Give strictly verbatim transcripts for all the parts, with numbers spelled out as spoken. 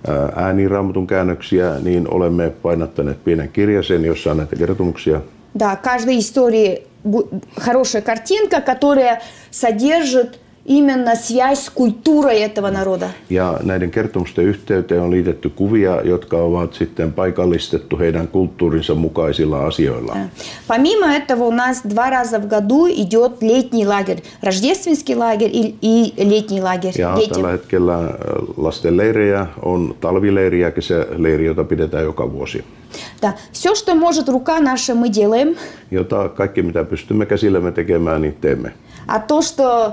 ääniraamatun käännöksiä, niin olemme painattaneet pienen kirjasen, jossa on näitä kertomuksia. Да, каждой истории хорошая картинка, которая содержит именно связь с культурой этого народа. Ja näiden kertomusten yhteyteen on liitetty kuvia, jotka ovat sitten paikallistettu heidän kulttuurinsa mukaisilla asioilla. Помимо этого у нас два раза в году идет летний лагерь, рождественский лагерь и летний лагерь. Ja tällä hetkellä lasten leirejä on talvileiri ja kesäleiri, jota pidetään joka vuosi. Да, все, что может рука наша, мы делаем. Jota kaikki mitä pystymme käsillämme tekemään, niin teemme. А то, что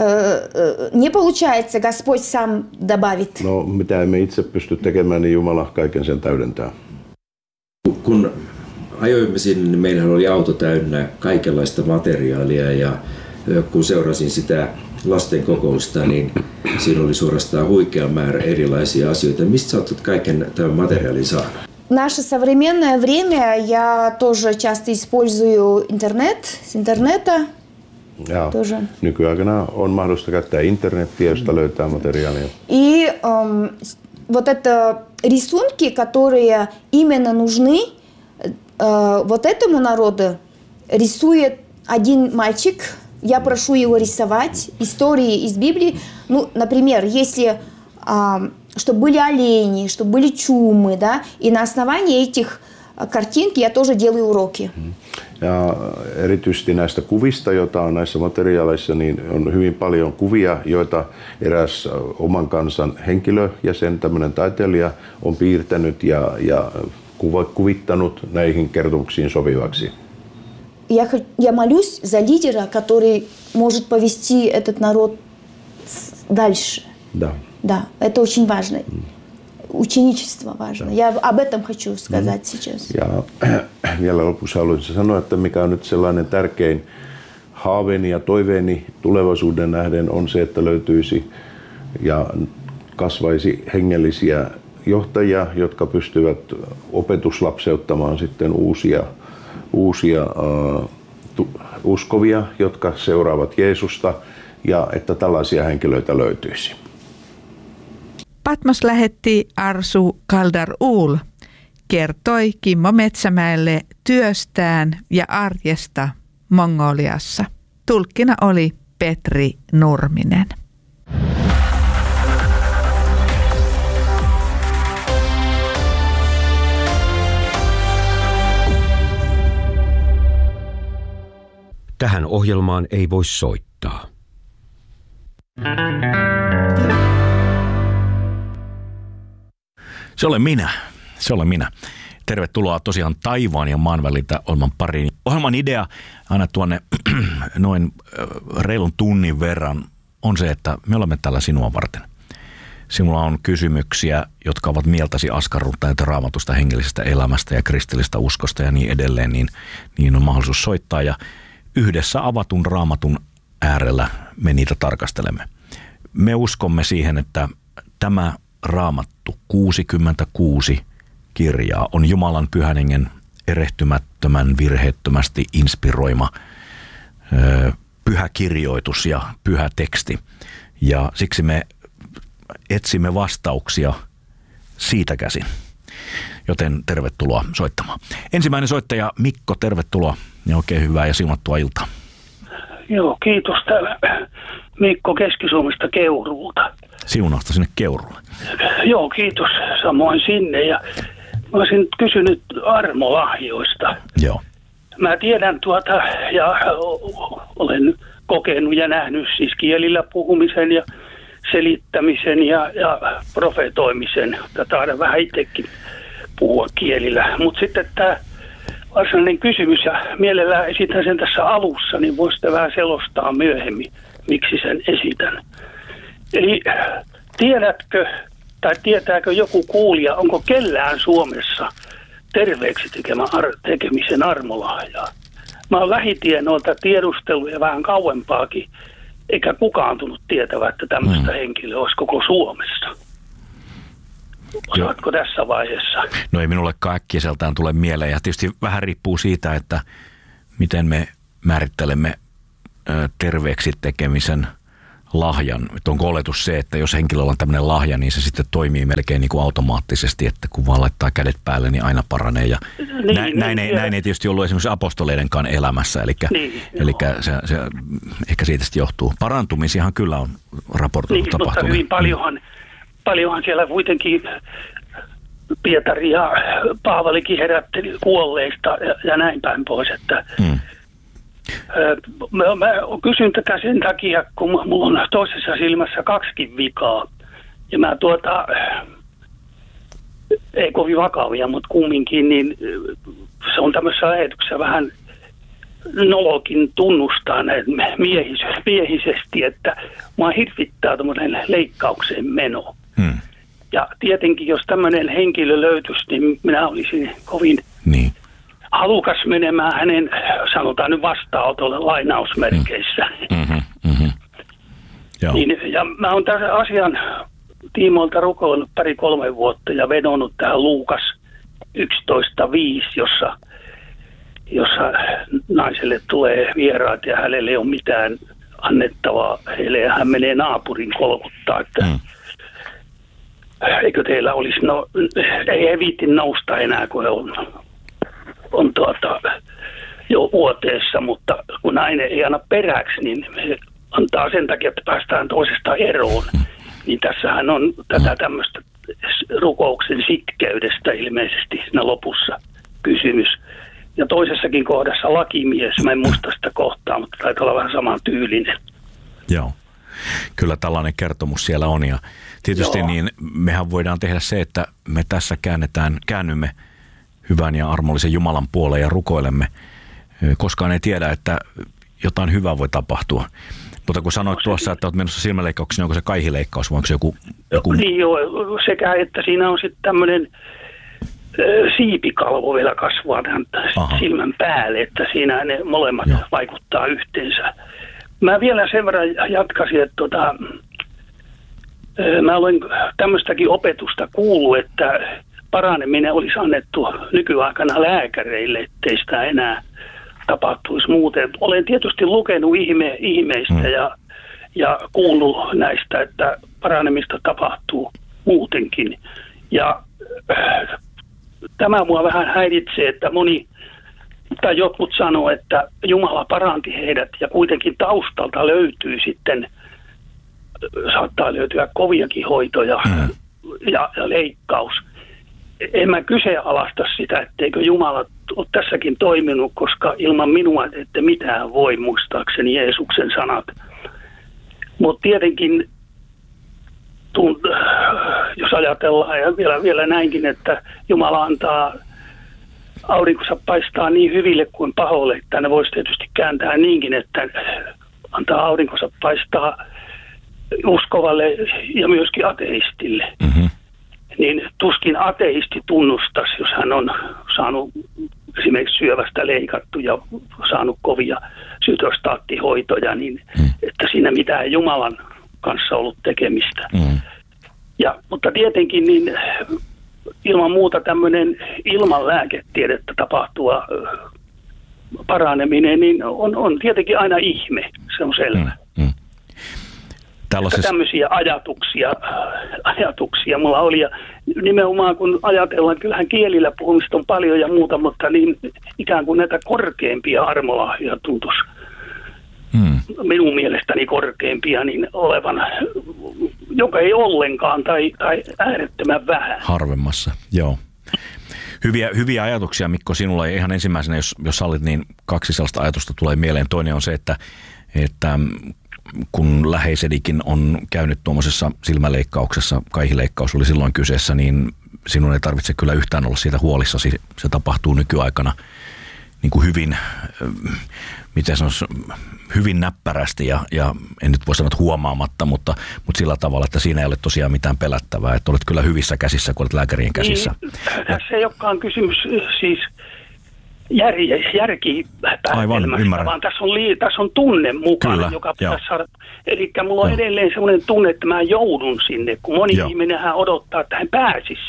не получается, Господь сам добавит. No, mitä emme itse pysty tekemään, niin Jumala kaiken sen täydentää. Kun ajoimme sinne, niin meillähän oli auto täynnä kaikenlaista materiaalia ja kun seurasin sitä lasten kokousta, niin siinä oli suorastaan huikea määrä erilaisia asioita. Mistä sä oot kaiken tämän materiaalin saanut? В наше современное время я тоже часто использую интернет, с интернета. Ja nykyaikana on mahdollista käyttää internetiä, josta löytää materiaalia. И эм, вот это рисунки, которые именно нужны э, вот этому народу, рисует один мальчик. Я прошу его рисовать истории из Библии. Ну, например, если э, чтобы были олени, чтобы были чумы, да, и на основании этих картинки я тоже делаю уроки. Ja erityisesti näistä kuvista, joita on näissä materiaaleissa, niin on hyvin paljon kuvia, joita eräs oman kansan henkilöjäsen, tämmöinen taiteilija, on piirtänyt ja, ja kuvittanut näihin kertomuksiin sopivaksi. Я, я молюсь за лидера, который может повести этот народ дальше. Да. Да, это очень важно. Ученичество важно. Я об этом хочу сказать сейчас. Ja vielä lopussa haluaisin sanoa, että mikä on nyt sellainen tärkein haaveeni ja toiveeni tulevaisuuden nähden on se, että löytyisi ja kasvaisi hengellisiä johtajia, jotka pystyvät opetuslapseuttamaan sitten uusia, uusia uh, tu, uskovia, jotka seuraavat Jeesusta, ja että tällaisia henkilöitä löytyisi. Patmos lähetti Arsu Kaldar-Uul kertoi Kimmo Metsämäelle työstään ja arjesta Mongoliassa. Tulkkina oli Petri Nurminen. Tähän ohjelmaan ei voi soittaa. Se olen minä. Se olen minä. Tervetuloa tosiaan taivaan ja maan väliltä ohjelman pariin. Ohjelman idea aina tuonne noin reilun tunnin verran on se, että me olemme täällä sinua varten. Sinulla on kysymyksiä, jotka ovat mieltäsi askarruttaneet Raamatusta, hengellisestä elämästä ja kristillistä uskosta ja niin edelleen, niin, niin on mahdollisuus soittaa ja yhdessä avatun Raamatun äärellä me niitä tarkastelemme. Me uskomme siihen, että tämä Raamattu kuusikymmentäkuusi kirjaa on Jumalan pyhän hengen erehtymättömän, virheettömästi inspiroima ö, pyhä kirjoitus ja pyhä teksti. Ja siksi me etsimme vastauksia siitä käsin. Joten tervetuloa soittamaan. Ensimmäinen soittaja Mikko, tervetuloa ja oikein hyvää ja siunattua iltaa. Joo, kiitos täällä Mikko Keski-Suomesta Keuruulta. Siunausta sinne Keuruulle. Joo, kiitos. Samoin sinne. Ja mä olisin kysynyt armolahjoista. Joo. Mä tiedän tuota ja olen kokenut ja nähnyt siis kielillä puhumisen ja selittämisen ja, ja profetoimisen. Taidan vähän itsekin puhua kielillä. Mutta sitten tämä varsinainen kysymys, ja mielellään esitän sen tässä alussa, niin voisitte vähän selostaa myöhemmin, miksi sen esitän. Eli tiedätkö, tai tietääkö joku kuulija, onko kellään Suomessa terveeksi tekemän ar- tekemisen armolahjaa? Mä oon lähitienoilta tiedustellut ja vähän kauempaakin, eikä kukaan tullut tietävä, että tämmöistä hmm. henkilöä olisi koko Suomessa. Osaatko tässä vaiheessa? No ei minullekaan äkkiseltään tule mieleen, ja tietysti vähän riippuu siitä, että miten me määrittelemme ö, terveeksi tekemisen lahjan. Että onko oletus se, että jos henkilöllä on tämmöinen lahja, niin se sitten toimii melkein niin kuin automaattisesti, että kun vaan laittaa kädet päälle, niin aina paranee. Ja niin, näin, niin, näin, ei, näin ei tietysti ollut esimerkiksi apostoleidenkaan elämässä, eli, niin, eli se, se ehkä siitä sitten johtuu. Parantumisiahan kyllä on raportoitu niin, tapahtumia. Mutta hyvin paljonhan, paljonhan siellä kuitenkin Pietari ja Paavalikin herätteli kuolleista ja, ja näin päin pois, että mm. Mä, mä kysyn tätä sen takia, kun mulla on toisessa silmässä kaksikin vikaa. Ja mä tuota, ei kovin vakavia, mutta kumminkin, niin se on tämmöisessä ajatuksessa vähän nolokin tunnustaa näin miehis, miehisesti, että mua hirvittää tämmöinen leikkaukseen meno. Hmm. Ja tietenkin, jos tämmöinen henkilö löytyisi, niin minä olisin kovin... Niin. halukas menemään hänen, sanotaan nyt vastaanotolle lainausmerkeissä. Mm-hmm, mm-hmm. Niin, ja mä oon tässä asian tiimoilta rukoillut pari-kolme vuotta ja vedonnut tähän Luukas yksitoista viisi, jossa, jossa naiselle tulee vieraat ja hänelle ei ole mitään annettavaa heille ja hän menee naapurin kolkuttaa, että mm. eikö teillä olisi, no ei he viitti nousta enää, kun he on on tuota, jo vuoteessa, mutta kun nainen ei anna peräksi, niin se antaa sen takia, että päästään toisesta eroon. Niin tässähän on tätä tämmöistä rukouksen sitkeydestä ilmeisesti siinä lopussa kysymys. Ja toisessakin kohdassa lakimies, mä en muista sitä kohtaa, mutta taitaa olla vähän saman tyylinen. Joo, kyllä tällainen kertomus siellä on ja tietysti niin mehän voidaan tehdä se, että me tässä käännetään, käännymme hyvän ja armollisen Jumalan puoleen ja rukoilemme. Koskaan ei tiedä, että jotain hyvää voi tapahtua. Mutta kun sanoit tuossa, että olet menossa silmäleikkauksiin, onko se kaihileikkaus vai onko se joku... joku... Niin joo, sekä että siinä on sitten tämmöinen siipikalvo vielä kasvaa tähän Aha. silmän päälle, että siinä ne molemmat joo. vaikuttaa yhteensä. Mä vielä sen verran jatkasin, että tota, mä olen tämmöistäkin opetusta kuullut, että paraneminen olisi annettu nykyaikana lääkäreille, ettei sitä enää tapahtuisi muuten. Olen tietysti lukenut ihme, ihmeistä mm. ja, ja kuullut näistä, että paranemista tapahtuu muutenkin. Ja äh, tämä mua vähän häiritsee, että moni tai jotkut sanoo, että Jumala paranti heidät ja kuitenkin taustalta löytyy sitten, saattaa löytyä koviakin hoitoja mm. ja, ja leikkaus. En mä kyseenalaista sitä, etteikö Jumala ole tässäkin toiminut, koska ilman minua ette mitään voi, muistaakseni Jeesuksen sanat. Mutta tietenkin, tunt, jos ajatellaan ja vielä, vielä näinkin, että Jumala antaa aurinkonsa paistaa niin hyville kuin pahoille, että ne voisi tietysti kääntää niinkin, että antaa aurinkonsa paistaa uskovalle ja myöskin ateistille. Mm-hmm. Niin tuskin ateisti tunnustaisi, jos hän on saanut esimerkiksi syövästä leikattu ja saanut kovia sytostaattihoitoja, niin mm. että siinä mitään Jumalan kanssa ollut tekemistä. Mm. Ja, mutta tietenkin niin ilman muuta tämmöinen ilman lääketiedettä tapahtuva paraneminen niin on, on tietenkin aina ihme, se on selvä. Mm. Mm. Tällaisessa... Tämmöisiä ajatuksia, ajatuksia mulla oli ja nimenomaan kun ajatellaan, kyllähän kielillä puhumista on paljon ja muuta, mutta niin ikään kuin näitä korkeampia armolahjoja tuntuisi hmm. minun mielestäni korkeampia niin olevan, joka ei ollenkaan tai, tai äärettömän vähän. Harvemmassa, joo. Hyviä, hyviä ajatuksia, Mikko, sinulla ei ihan ensimmäisenä, jos, jos sallit, niin kaksi sellaista ajatusta tulee mieleen. Toinen on se, että, että kun läheisenikin on käynyt tuommoisessa silmäleikkauksessa, kaihileikkaus oli silloin kyseessä, niin sinun ei tarvitse kyllä yhtään olla siitä huolissasi. Se tapahtuu nykyaikana niin kuin hyvin, miten sanoisi, hyvin näppärästi ja, ja en nyt voi sanoa huomaamatta, mutta, mutta sillä tavalla, että siinä ei ole tosiaan mitään pelättävää, että olet kyllä hyvissä käsissä, kun olet lääkärien käsissä. Niin, tässä ei olekaan kysymys siis jär, järkipäätelmästä, vaan tässä on, lii, tässä on tunne mukana, kyllä, joka pitäisi saada. Eli mulla on joo. edelleen sellainen tunne, että mä joudun sinne, kun moni joo. ihminenhän odottaa, että hän pääsisi sinne. Joo.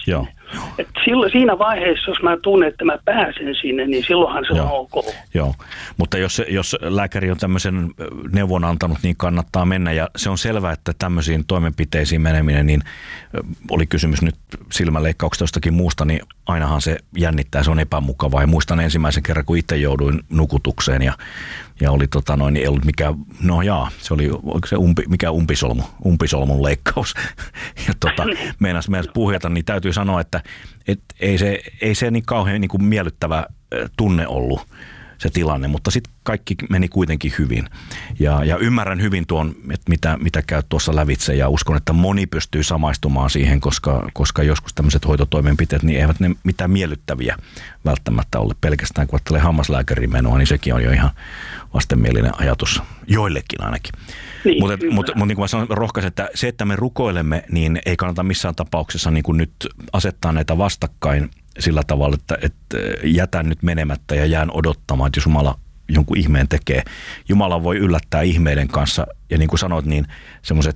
Et silloin, siinä vaiheessa, jos mä tunnen, että mä pääsen sinne, niin silloinhan se Joo. on ok. Joo, mutta jos, jos lääkäri on tämmöisen neuvon antanut, niin kannattaa mennä. Ja se on selvää, että tämmöisiin toimenpiteisiin meneminen, niin oli kysymys nyt silmäleikkauksesta jostakin muusta, niin ainahan se jännittää, se on epämukavaa. Ja muistan ensimmäisen kerran, kun itse jouduin nukutukseen ja, ja oli tota noin, niin ei ollut mikään, no jaa, se oli se umpi, mikä umpisolmu, umpisolmun leikkaus. Ja tota, meinas, meinas puhjata, niin täytyy sanoa, että et ei, se, ei se niin kauhean niin kuin miellyttävä tunne ollut se tilanne, mutta sitten kaikki meni kuitenkin hyvin. Ja, ja ymmärrän hyvin tuon, että mitä, mitä käy tuossa lävitse, ja uskon, että moni pystyy samaistumaan siihen, koska, koska joskus tämmöiset hoitotoimenpiteet, niin eivät ne mitään miellyttäviä välttämättä ole. Pelkästään kun ajattelee hammaslääkärin menoa, niin sekin on jo ihan vastenmielinen ajatus, joillekin ainakin. Niin, mutta mut, mut, niin kuin mä sanoin, rohkaisen, että se, että me rukoilemme, niin ei kannata missään tapauksessa niin kuin nyt asettaa näitä vastakkain sillä tavalla, että, että jätän nyt menemättä ja jään odottamaan, että jos Jumala jonkun ihmeen tekee. Jumala voi yllättää ihmeiden kanssa, ja niin kuin sanoit, niin semmoiset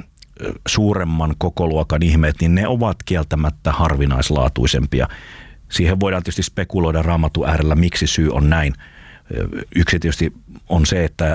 suuremman kokoluokan ihmeet, niin ne ovat kieltämättä harvinaislaatuisempia. Siihen voidaan tietysti spekuloida Raamatun äärellä, miksi syy on näin. Yksi tietysti on se, että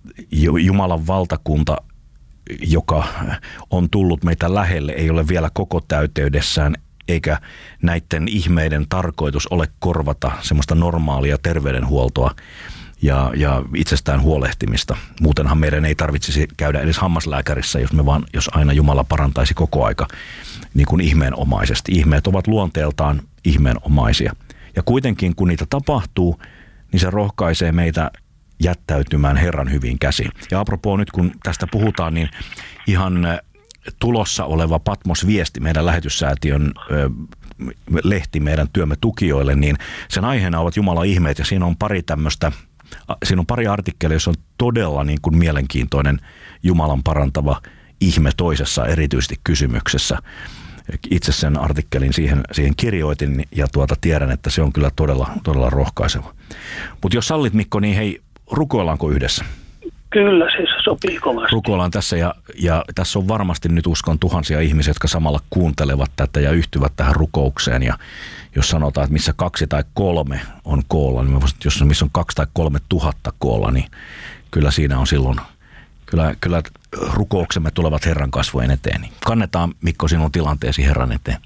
Jumalan valtakunta, joka on tullut meitä lähelle, ei ole vielä koko täyteydessään, eikä näiden ihmeiden tarkoitus ole korvata semmoista normaalia terveydenhuoltoa ja, ja itsestään huolehtimista. Muutenhan meidän ei tarvitsisi käydä edes hammaslääkärissä, jos me vaan, jos aina Jumala parantaisi koko aika niin kuin ihmeenomaisesti. Ihmeet ovat luonteeltaan ihmeenomaisia. Ja kuitenkin kun niitä tapahtuu, niin se rohkaisee meitä jättäytymään Herran hyviin käsiin. Ja apropos nyt kun tästä puhutaan, niin ihan tulossa oleva Patmos-viesti, meidän lähetyssäätiön ö, lehti meidän työmme tukijoille, niin sen aiheena ovat Jumalan ihmeet, ja siinä on pari tämmöistä, siinä on pari artikkelia, jossa on todella niin kuin mielenkiintoinen Jumalan parantava ihme toisessa erityisesti kysymyksessä. Itse sen artikkelin siihen, siihen kirjoitin, ja tuota tiedän, että se on kyllä todella, todella rohkaiseva. Mutta jos sallit, Mikko, niin hei, rukoillaanko yhdessä? Kyllä, se sopii kovasti. Rukoillaan tässä, ja, ja tässä on varmasti nyt uskon tuhansia ihmisiä, jotka samalla kuuntelevat tätä ja yhtyvät tähän rukoukseen. Ja jos sanotaan, että missä kaksi tai kolme on koolla, niin jos missä on kaksi tai kolme tuhatta koolla, niin kyllä siinä on silloin, kyllä, kyllä rukouksemme tulevat Herran kasvojen eteen. Niin kannetaan, Mikko, sinun tilanteesi Herran eteen.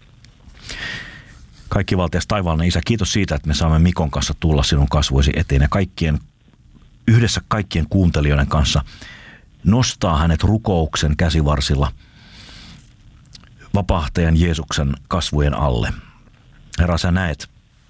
Kaikki valtias taivaallinen Isä, kiitos siitä, että me saamme Mikon kanssa tulla sinun kasvoisi eteen ja kaikkien yhdessä kaikkien kuuntelijoiden kanssa nostaa hänet rukouksen käsivarsilla vapahtajan Jeesuksen kasvojen alle. Herra, sä näet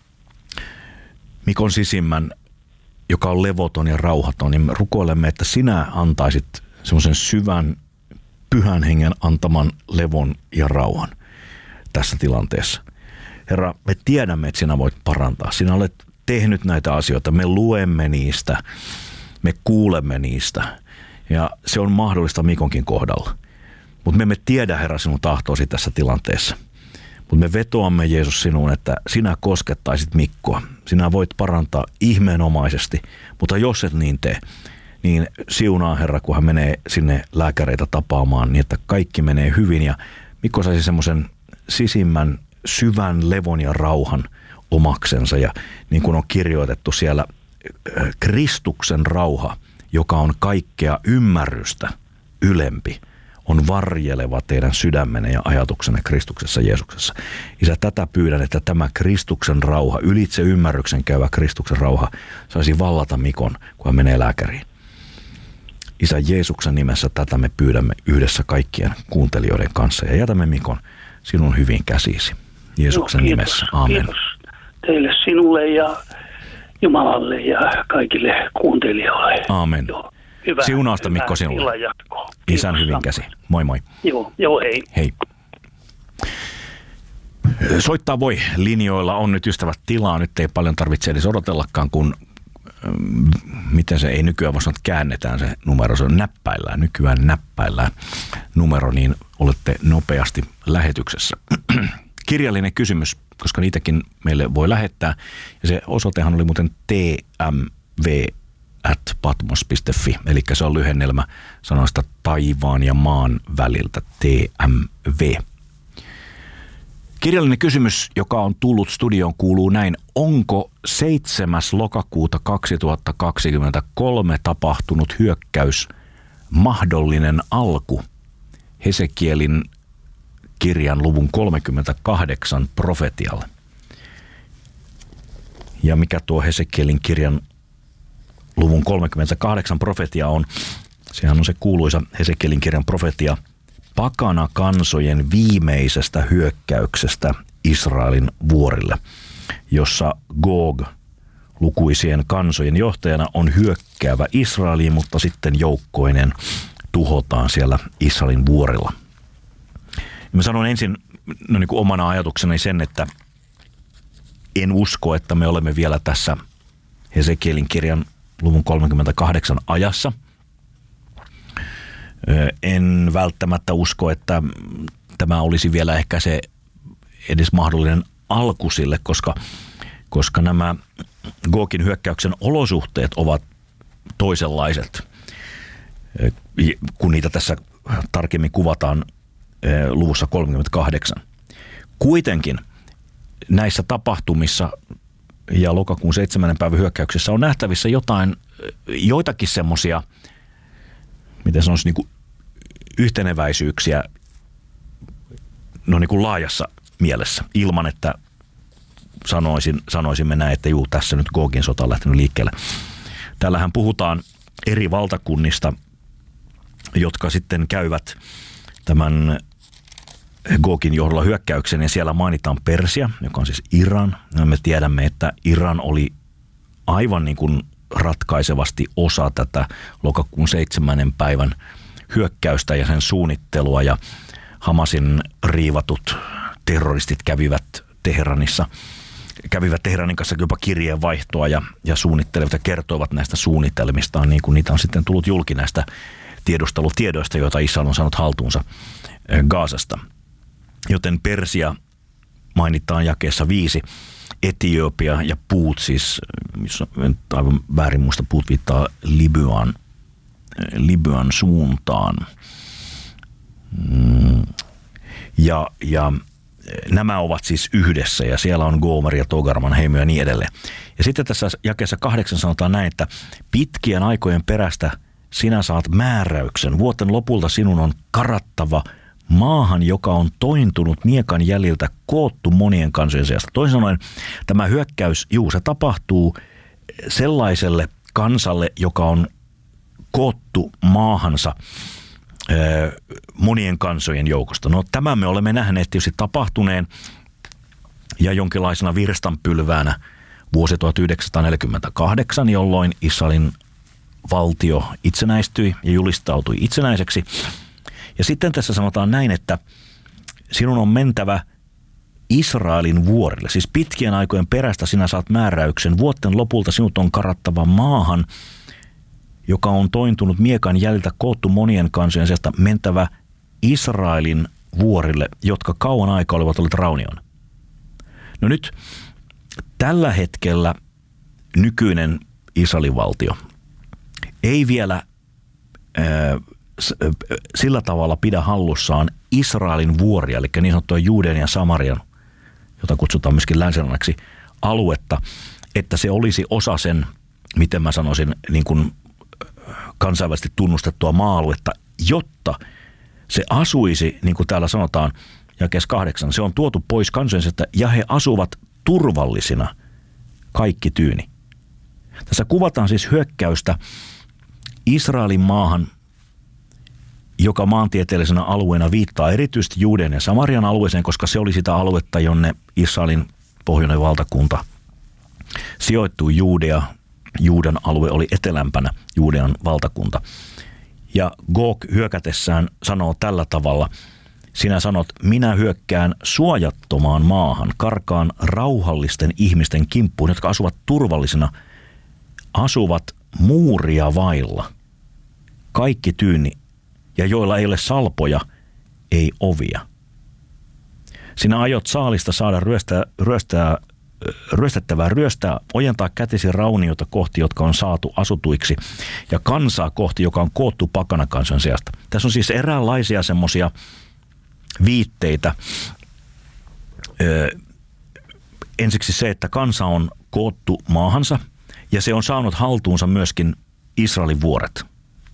Mikon sisimmän, joka on levoton ja rauhaton, niin me rukoilemme, että sinä antaisit semmoisen syvän, pyhän hengen antaman levon ja rauhan tässä tilanteessa. Herra, me tiedämme, että sinä voit parantaa. Sinä olet tehnyt näitä asioita, me luemme niistä, me kuulemme niistä, ja se on mahdollista Mikonkin kohdalla. Mutta me emme tiedä, Herra, sinun tahtoisi tässä tilanteessa. Mutta me vetoamme, Jeesus, sinuun, että sinä koskettaisit Mikkoa. Sinä voit parantaa ihmeenomaisesti, mutta jos et niin tee, niin siunaa, Herra, kun hän menee sinne lääkäreitä tapaamaan, niin että kaikki menee hyvin, ja Mikko saisi semmoisen sisimmän, syvän levon ja rauhan omaksensa, ja niin kuin on kirjoitettu siellä, Kristuksen rauha, joka on kaikkea ymmärrystä ylempi, on varjeleva teidän sydämenne ja ajatuksenne Kristuksessa Jeesuksessa. Isä, tätä pyydän, että tämä Kristuksen rauha, ylitse ymmärryksen käyvä Kristuksen rauha, saisi vallata Mikon, kun hän menee lääkäriin. Isä, Jeesuksen nimessä tätä me pyydämme yhdessä kaikkien kuuntelijoiden kanssa, ja jätämme Mikon sinun hyvin käsisi. Jeesuksen no, kiitos, nimessä. Aamen. Kiitos teille, sinulle ja Jumalalle ja kaikille kuuntelijoille. Aamen. Joo, hyvä, siunausta, hyvä Mikko, sinulle. illan jatkoa. Isän hyvin käsi. Moi moi. Joo, joo, hei. Hei. Soittaa voi. Linjoilla on nyt, ystävät, tilaa. Nyt ei paljon tarvitse edes odotellakaan, kun ähm, miten se ei nykyään vasta käännetään se numero. Se on näppäillään. Nykyään näppäillään numero, niin olette nopeasti lähetyksessä. Kirjallinen kysymys, koska niitäkin meille voi lähettää. Ja se osoitehan oli muuten t m v at patmos piste f i, eli se on lyhennelmä sanoista taivaan ja maan väliltä, T M V. Kirjallinen kysymys, joka on tullut studioon, kuuluu näin. Onko seitsemäs lokakuuta kaksituhattakaksikymmentäkolme tapahtunut hyökkäys mahdollinen alku Hesekielin kirjan luvun kolmekymmentäkahdeksan profetialle? Ja mikä tuo Hesekielin kirjan luvun kolmekymmentäkahdeksan profetia on? Sehän on se kuuluisa Hesekielin kirjan profetia pakana kansojen viimeisestä hyökkäyksestä Israelin vuorille, jossa Gog lukuisien kansojen johtajana on hyökkäävä Israeliin, mutta sitten joukkoinen tuhotaan siellä Israelin vuorilla. Mä sanon ensin no niin kuin omana ajatukseni sen, että en usko, että me olemme vielä tässä Hesekielin kirjan luvun kolmekymmentäkahdeksan ajassa. En välttämättä usko, että tämä olisi vielä ehkä se edes mahdollinen alku sille, koska, koska nämä Gogin hyökkäyksen olosuhteet ovat toisenlaiset, kun niitä tässä tarkemmin kuvataan luvussa kolmekymmentäkahdeksan. Kuitenkin näissä tapahtumissa ja lokakuun seitsemännen päivän hyökkäyksessä on nähtävissä jotain, joitakin semmoisia, miten sanoisi, niin kuin yhteneväisyyksiä no niin kuin laajassa mielessä, ilman että sanoisin, sanoisimme näin, että juu, tässä nyt Gogin sota on lähtenyt liikkeelle. Täällähän puhutaan eri valtakunnista, jotka sitten käyvät tämän Gogin johdolla hyökkäyksen, ja siellä mainitaan Persia, joka on siis Iran. Ja me tiedämme, että Iran oli aivan niin kuin ratkaisevasti osa tätä lokakuun seitsemännen päivän hyökkäystä ja sen suunnittelua, ja Hamasin riivatut terroristit kävivät Teheranissa, kävivät Teheranin kanssa jopa kirjeenvaihtoa ja, ja suunnittelevat ja kertoivat näistä suunnitelmistaan, niin kuin niitä on sitten tullut julki näistä tiedustelutiedoista, joita Israel on saanut haltuunsa Gazasta. Joten Persia mainitaan jakeessa viisi, Etiopia ja Puut, siis jos en aivan väärin muista, Puut viittaa Libyan, Libyan suuntaan. Ja, ja nämä ovat siis yhdessä, ja siellä on Gomer ja Togarman heimo ja niin edelleen. Ja sitten tässä jakeessa kahdeksan sanotaan näin, että pitkien aikojen perästä sinä saat määräyksen. Vuoten lopulta sinun on karattava maahan, joka on tointunut miekan jäljiltä, koottu monien kansojen seasta. Toisin sanoen tämä hyökkäys, juu, se tapahtuu sellaiselle kansalle, joka on koottu maahansa ö, monien kansojen joukosta. No tämä me olemme nähneet tietysti tapahtuneen ja jonkinlaisena virstanpylväänä vuosi tuhatyhdeksänsataaneljäkymmentäkahdeksan, jolloin Israelin valtio itsenäistyi ja julistautui itsenäiseksi. Ja sitten tässä sanotaan näin, että sinun on mentävä Israelin vuorille. Siis pitkien aikojen perästä sinä saat määräyksen. Vuotten lopulta sinut on karattava maahan, joka on tointunut miekan jäljiltä, koottu monien kansojen seasta, mentävä Israelin vuorille, jotka kauan aikaa olivat olleet raunion. No nyt tällä hetkellä nykyinen Israelin valtio ei vielä sillä tavalla pidä hallussaan Israelin vuoria, eli niin sanottua Juudean ja Samarian, jota kutsutaan myöskin länsirannaksi, aluetta, että se olisi osa sen, miten mä sanoisin, niin kuin kansainvälisesti tunnustettua maa-aluetta, jotta se asuisi, niin kuin täällä sanotaan, jakeessa kahdeksan, se on tuotu pois kansojensa, ja he asuvat turvallisina kaikki tyyni. Tässä kuvataan siis hyökkäystä Israelin maahan, joka maantieteellisenä alueena viittaa erityisesti Juudean ja Samarian alueeseen, koska se oli sitä aluetta, jonne Israelin pohjoinen valtakunta sijoittui. Judea, Juudan alue oli etelämpänä Juudean valtakunta. Ja Gog hyökätessään sanoo tällä tavalla, sinä sanot, minä hyökkään suojattomaan maahan, karkaan rauhallisten ihmisten kimppuun, jotka asuvat turvallisina, asuvat muuria vailla, kaikki tyyni, ja joilla ei ole salpoja, ei ovia. Sinä aiot saalista saada ryöstää, ryöstää, ryöstettävää ryöstää, ojentaa kätesi rauniota kohti, jotka on saatu asutuiksi, ja kansaa kohti, joka on koottu pakanakansan seasta. Tässä on siis eräänlaisia semmoisia viitteitä ö, ensiksi se, että kansa on koottu maahansa ja se on saanut haltuunsa myöskin Israelin vuoret.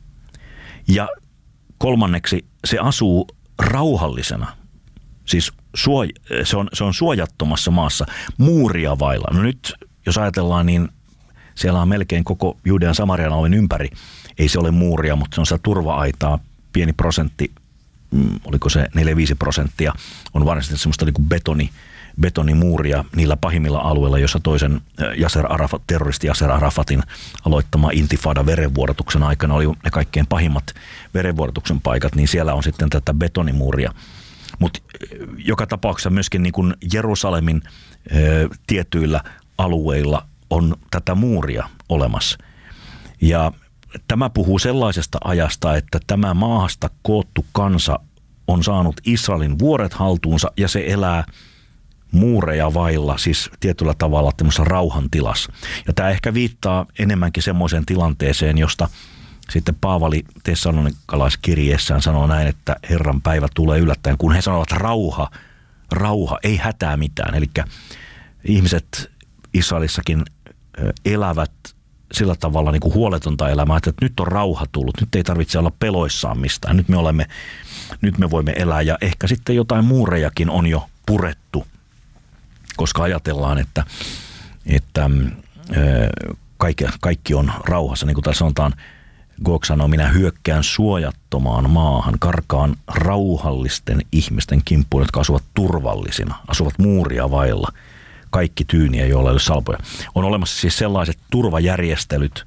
Ja kolmanneksi se asuu rauhallisena. Siis suoj- se, on, se on suojattomassa maassa muuria vailla. No nyt, jos ajatellaan, niin siellä on melkein koko Juudean Samarian alueen ympäri. Ei se ole muuria, mutta se on sitä turva-aitaa. Pieni prosentti, mm, oliko se neljä viisi prosenttia, on varsinaisesti semmoista niin kuin betoni, betonimuuria niillä pahimmilla alueilla, jossa toisen Yasser Arafat, terroristi Yasser Arafatin aloittama intifada verenvuorotuksen aikana oli ne kaikkein pahimmat verenvuorotuksen paikat, niin siellä on sitten tätä betonimuuria. Mutta joka tapauksessa myöskin niin kuin Jerusalemin ö, tietyillä alueilla on tätä muuria olemassa. Ja tämä puhuu sellaisesta ajasta, että tämä maasta koottu kansa on saanut Israelin vuoret haltuunsa ja se elää muureja vailla, siis tietyllä tavalla tämmöisessä rauhantilassa. Ja tämä ehkä viittaa enemmänkin semmoiseen tilanteeseen, josta sitten Paavali Tessalonikalaiskirjeessään sanoo näin, että Herran päivä tulee yllättäen, kun he sanovat rauha, rauha, ei hätää mitään. Eli ihmiset Israelissakin elävät sillä tavalla niin kuin huoletonta elämää, että nyt on rauha tullut, nyt ei tarvitse olla peloissaan mistään, nyt me olemme, nyt me voimme elää ja ehkä sitten jotain muurejakin on jo purettu, koska ajatellaan, että, että kaikki, kaikki on rauhassa, niin kuin täällä sanotaan, Gog sanoo, minä hyökkään suojattomaan maahan, karkaan rauhallisten ihmisten kimppuun, jotka asuvat turvallisina, asuvat muuria vailla, kaikki tyyniä, joilla ei ole salpoja. On olemassa siis sellaiset turvajärjestelyt,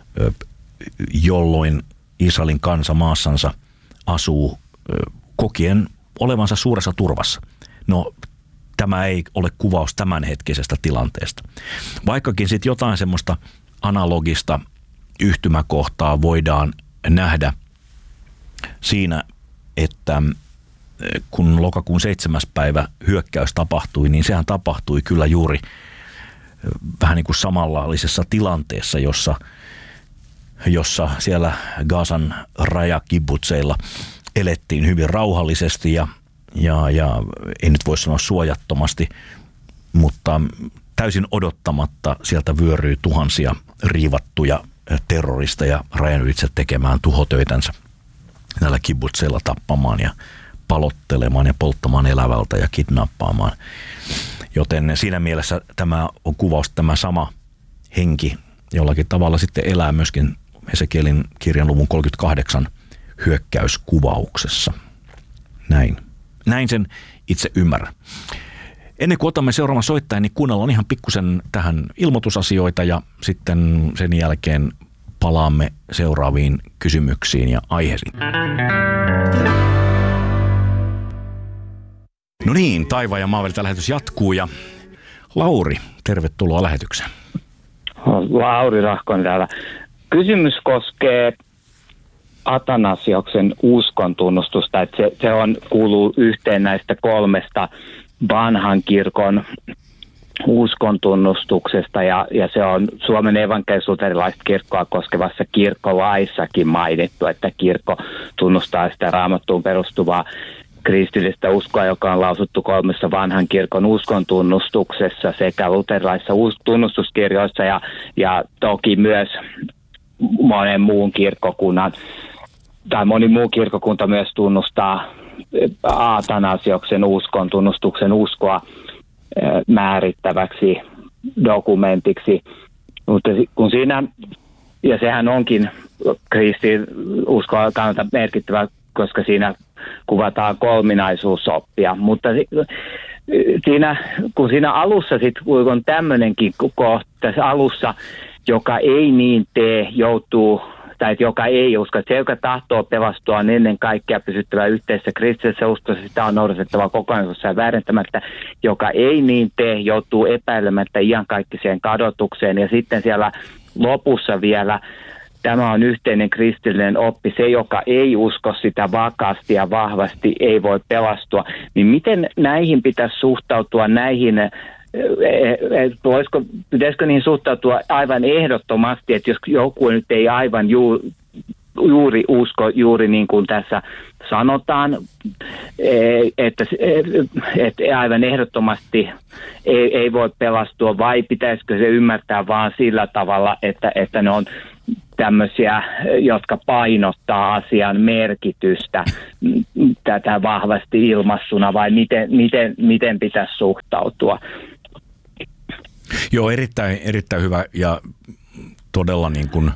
jolloin Israelin kansa maassansa asuu kokien olevansa suuressa turvassa. No, tämä ei ole kuvaus tämänhetkisestä tilanteesta. Vaikkakin sitten jotain semmoista analogista yhtymäkohtaa voidaan nähdä siinä, että kun lokakuun seitsemäs päivä hyökkäys tapahtui, niin sehän tapahtui kyllä juuri vähän niin kuin samanlaisessa tilanteessa, jossa, jossa siellä Gazan rajakibutseilla elettiin hyvin rauhallisesti ja, ja, ja ei nyt voi sanoa suojattomasti, mutta täysin odottamatta sieltä vyöryy tuhansia riivattuja terroristeja rajan ylitse tekemään tuhotöitänsä näillä kibutseilla, tappamaan ja palottelemaan ja polttamaan elävältä ja kidnappaamaan. Joten siinä mielessä tämä on kuvaus, tämä sama henki jollakin tavalla sitten elää myöskin Hesekielin kirjan luvun kolmekymmentäkahdeksan hyökkäyskuvauksessa. Näin. Näin sen itse ymmärrän. Ennen kuin otamme seuraavan soittajan, niin kuunnellaan ihan pikkusen tähän ilmoitusasioita ja sitten sen jälkeen palaamme seuraaviin kysymyksiin ja aiheisiin. No niin, Taivaan ja Maaveli lähetys jatkuu ja Lauri, tervetuloa lähetykseen. Lauri Rahkonen täällä. Kysymys koskee Atanasioksen uskon tunnustusta, että se, se on, kuuluu yhteen näistä kolmesta vanhan kirkon uskon tunnustuksesta ja, ja se on Suomen evankelis-luterilaista kirkkoa koskevassa kirkkolaissakin mainittu, että kirkko tunnustaa sitä Raamattuun perustuvaa kristillistä uskoa, joka on lausuttu kolmessa vanhan kirkon uskon tunnustuksessa sekä luterilaisissa tunnustuskirjoissa ja, ja toki myös monen muun kirkkokunnan tai moni muu kirkkokunta myös tunnustaa Atanasioksen uskon tunnustuksen uskoa määrittäväksi dokumentiksi. Mutta kun siinä, ja sehän onkin kristinuskoa kannalta merkittävä, koska siinä kuvataan kolminaisuusoppia, mutta siinä, kun siinä alussa sitten on tämmöinenkin kohta tässä alussa, joka ei niin tee, joutuu, tai joka ei usko, että se, joka tahtoo pelastua, on ennen kaikkea pysyttävä yhteisessä kristillisessä uskossa, sitä on noudatettava kokonaisuudessa ja väärentämättä, joka ei niin tee, joutuu epäilemättä iankaikkiseen kadotukseen, ja sitten siellä lopussa vielä tämä on yhteinen kristillinen oppi. Se, joka ei usko sitä vakaasti ja vahvasti, ei voi pelastua. Niin miten näihin pitäisi suhtautua, näihin, voisiko, pitäisikö niihin suhtautua aivan ehdottomasti, että jos joku nyt ei aivan juu, juuri usko, juuri niin kuin tässä sanotaan, että, että aivan ehdottomasti ei, ei voi pelastua, vai pitäisikö se ymmärtää vaan sillä tavalla, että, että ne on tämmöisiä, jotka painottaa asian merkitystä tätä vahvasti ilmassuna, vai miten, miten, miten pitäisi suhtautua? Joo, erittäin, erittäin hyvä ja todella niin kuin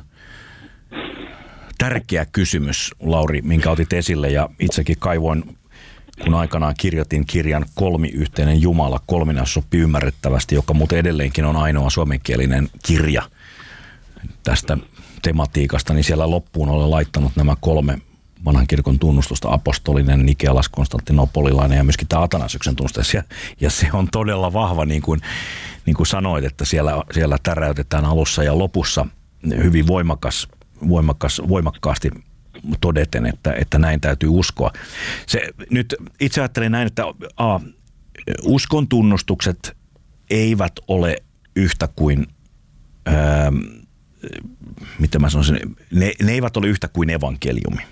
tärkeä kysymys, Lauri, minkä otit esille, ja itsekin kaivoin, kun aikanaan kirjoitin kirjan Kolmiyhteinen Jumala, kolminaisuus oppi ymmärrettävästi, joka muuten edelleenkin on ainoa suomenkielinen kirja tästä tematiikasta, niin siellä loppuun olen laittanut nämä kolme vanhan kirkon tunnustusta, apostolinen, nikealas, konstantinopolilainen ja myöskin tämä Atanasiuksen tunnustus. Ja, ja se on todella vahva, niin kuin, niin kuin sanoit, että siellä, siellä täräytetään alussa ja lopussa hyvin voimakas, voimakas, voimakkaasti todeten, että, että näin täytyy uskoa. Se, nyt itse ajattelen näin, että a, uskon tunnustukset eivät ole yhtä kuin ää, mitä mä sanoisin, ne, ne eivät ole yhtä kuin evankeliumi.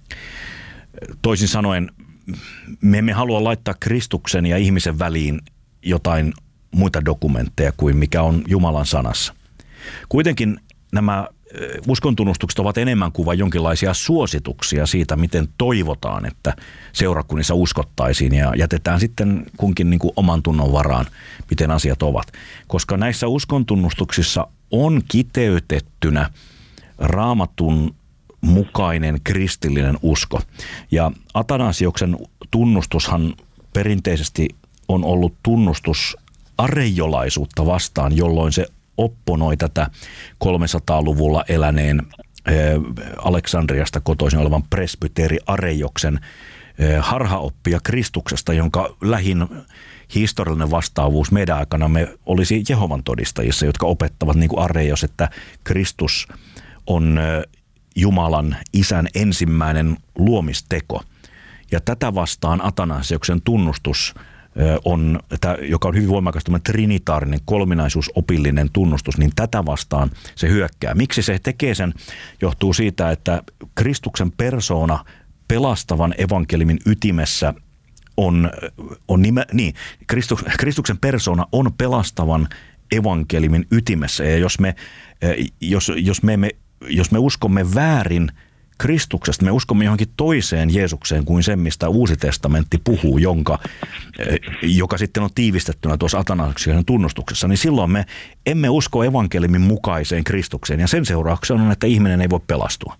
Toisin sanoen, me emme halua laittaa Kristuksen ja ihmisen väliin jotain muita dokumentteja kuin mikä on Jumalan sanassa. Kuitenkin nämä uskontunnustukset ovat enemmän kuin vain jonkinlaisia suosituksia siitä, miten toivotaan, että seurakunnissa uskottaisiin, ja jätetään sitten kunkin niin kuin oman tunnon varaan, miten asiat ovat. Koska näissä uskontunnustuksissa on kiteytettynä Raamatun mukainen kristillinen usko. Ja Atanasiuksen tunnustushan perinteisesti on ollut tunnustus arejolaisuutta vastaan, jolloin se opponoi tätä kolmesataaluvulla eläneen Aleksandriasta kotoisin olevan presbyteeri Arejoksen harhaoppia Kristuksesta, jonka lähin historiallinen vastaavuus meidän aikanamme olisi Jehovan todistajissa, jotka opettavat niin kuin Areios, että Kristus on Jumalan isän ensimmäinen luomisteko. Ja tätä vastaan Atanasiuksen tunnustus on, joka on hyvin voimakas trinitaarinen, kolminaisuusopillinen tunnustus, niin tätä vastaan se hyökkää. Miksi se tekee sen? Johtuu siitä, että Kristuksen persoona pelastavan evankeliumin ytimessä on, on nime, niin, Kristus, Kristuksen persoona on pelastavan evankeliumin ytimessä, ja jos me, jos, jos me, me, jos me uskomme väärin Kristuksesta, me uskomme johonkin toiseen Jeesukseen kuin sen, mistä Uusi testamentti puhuu, jonka, joka sitten on tiivistettynä tuossa Atanasiuksen tunnustuksessa, niin silloin me emme usko evankeliumin mukaiseen Kristukseen, ja sen seurauksena on, että ihminen ei voi pelastua.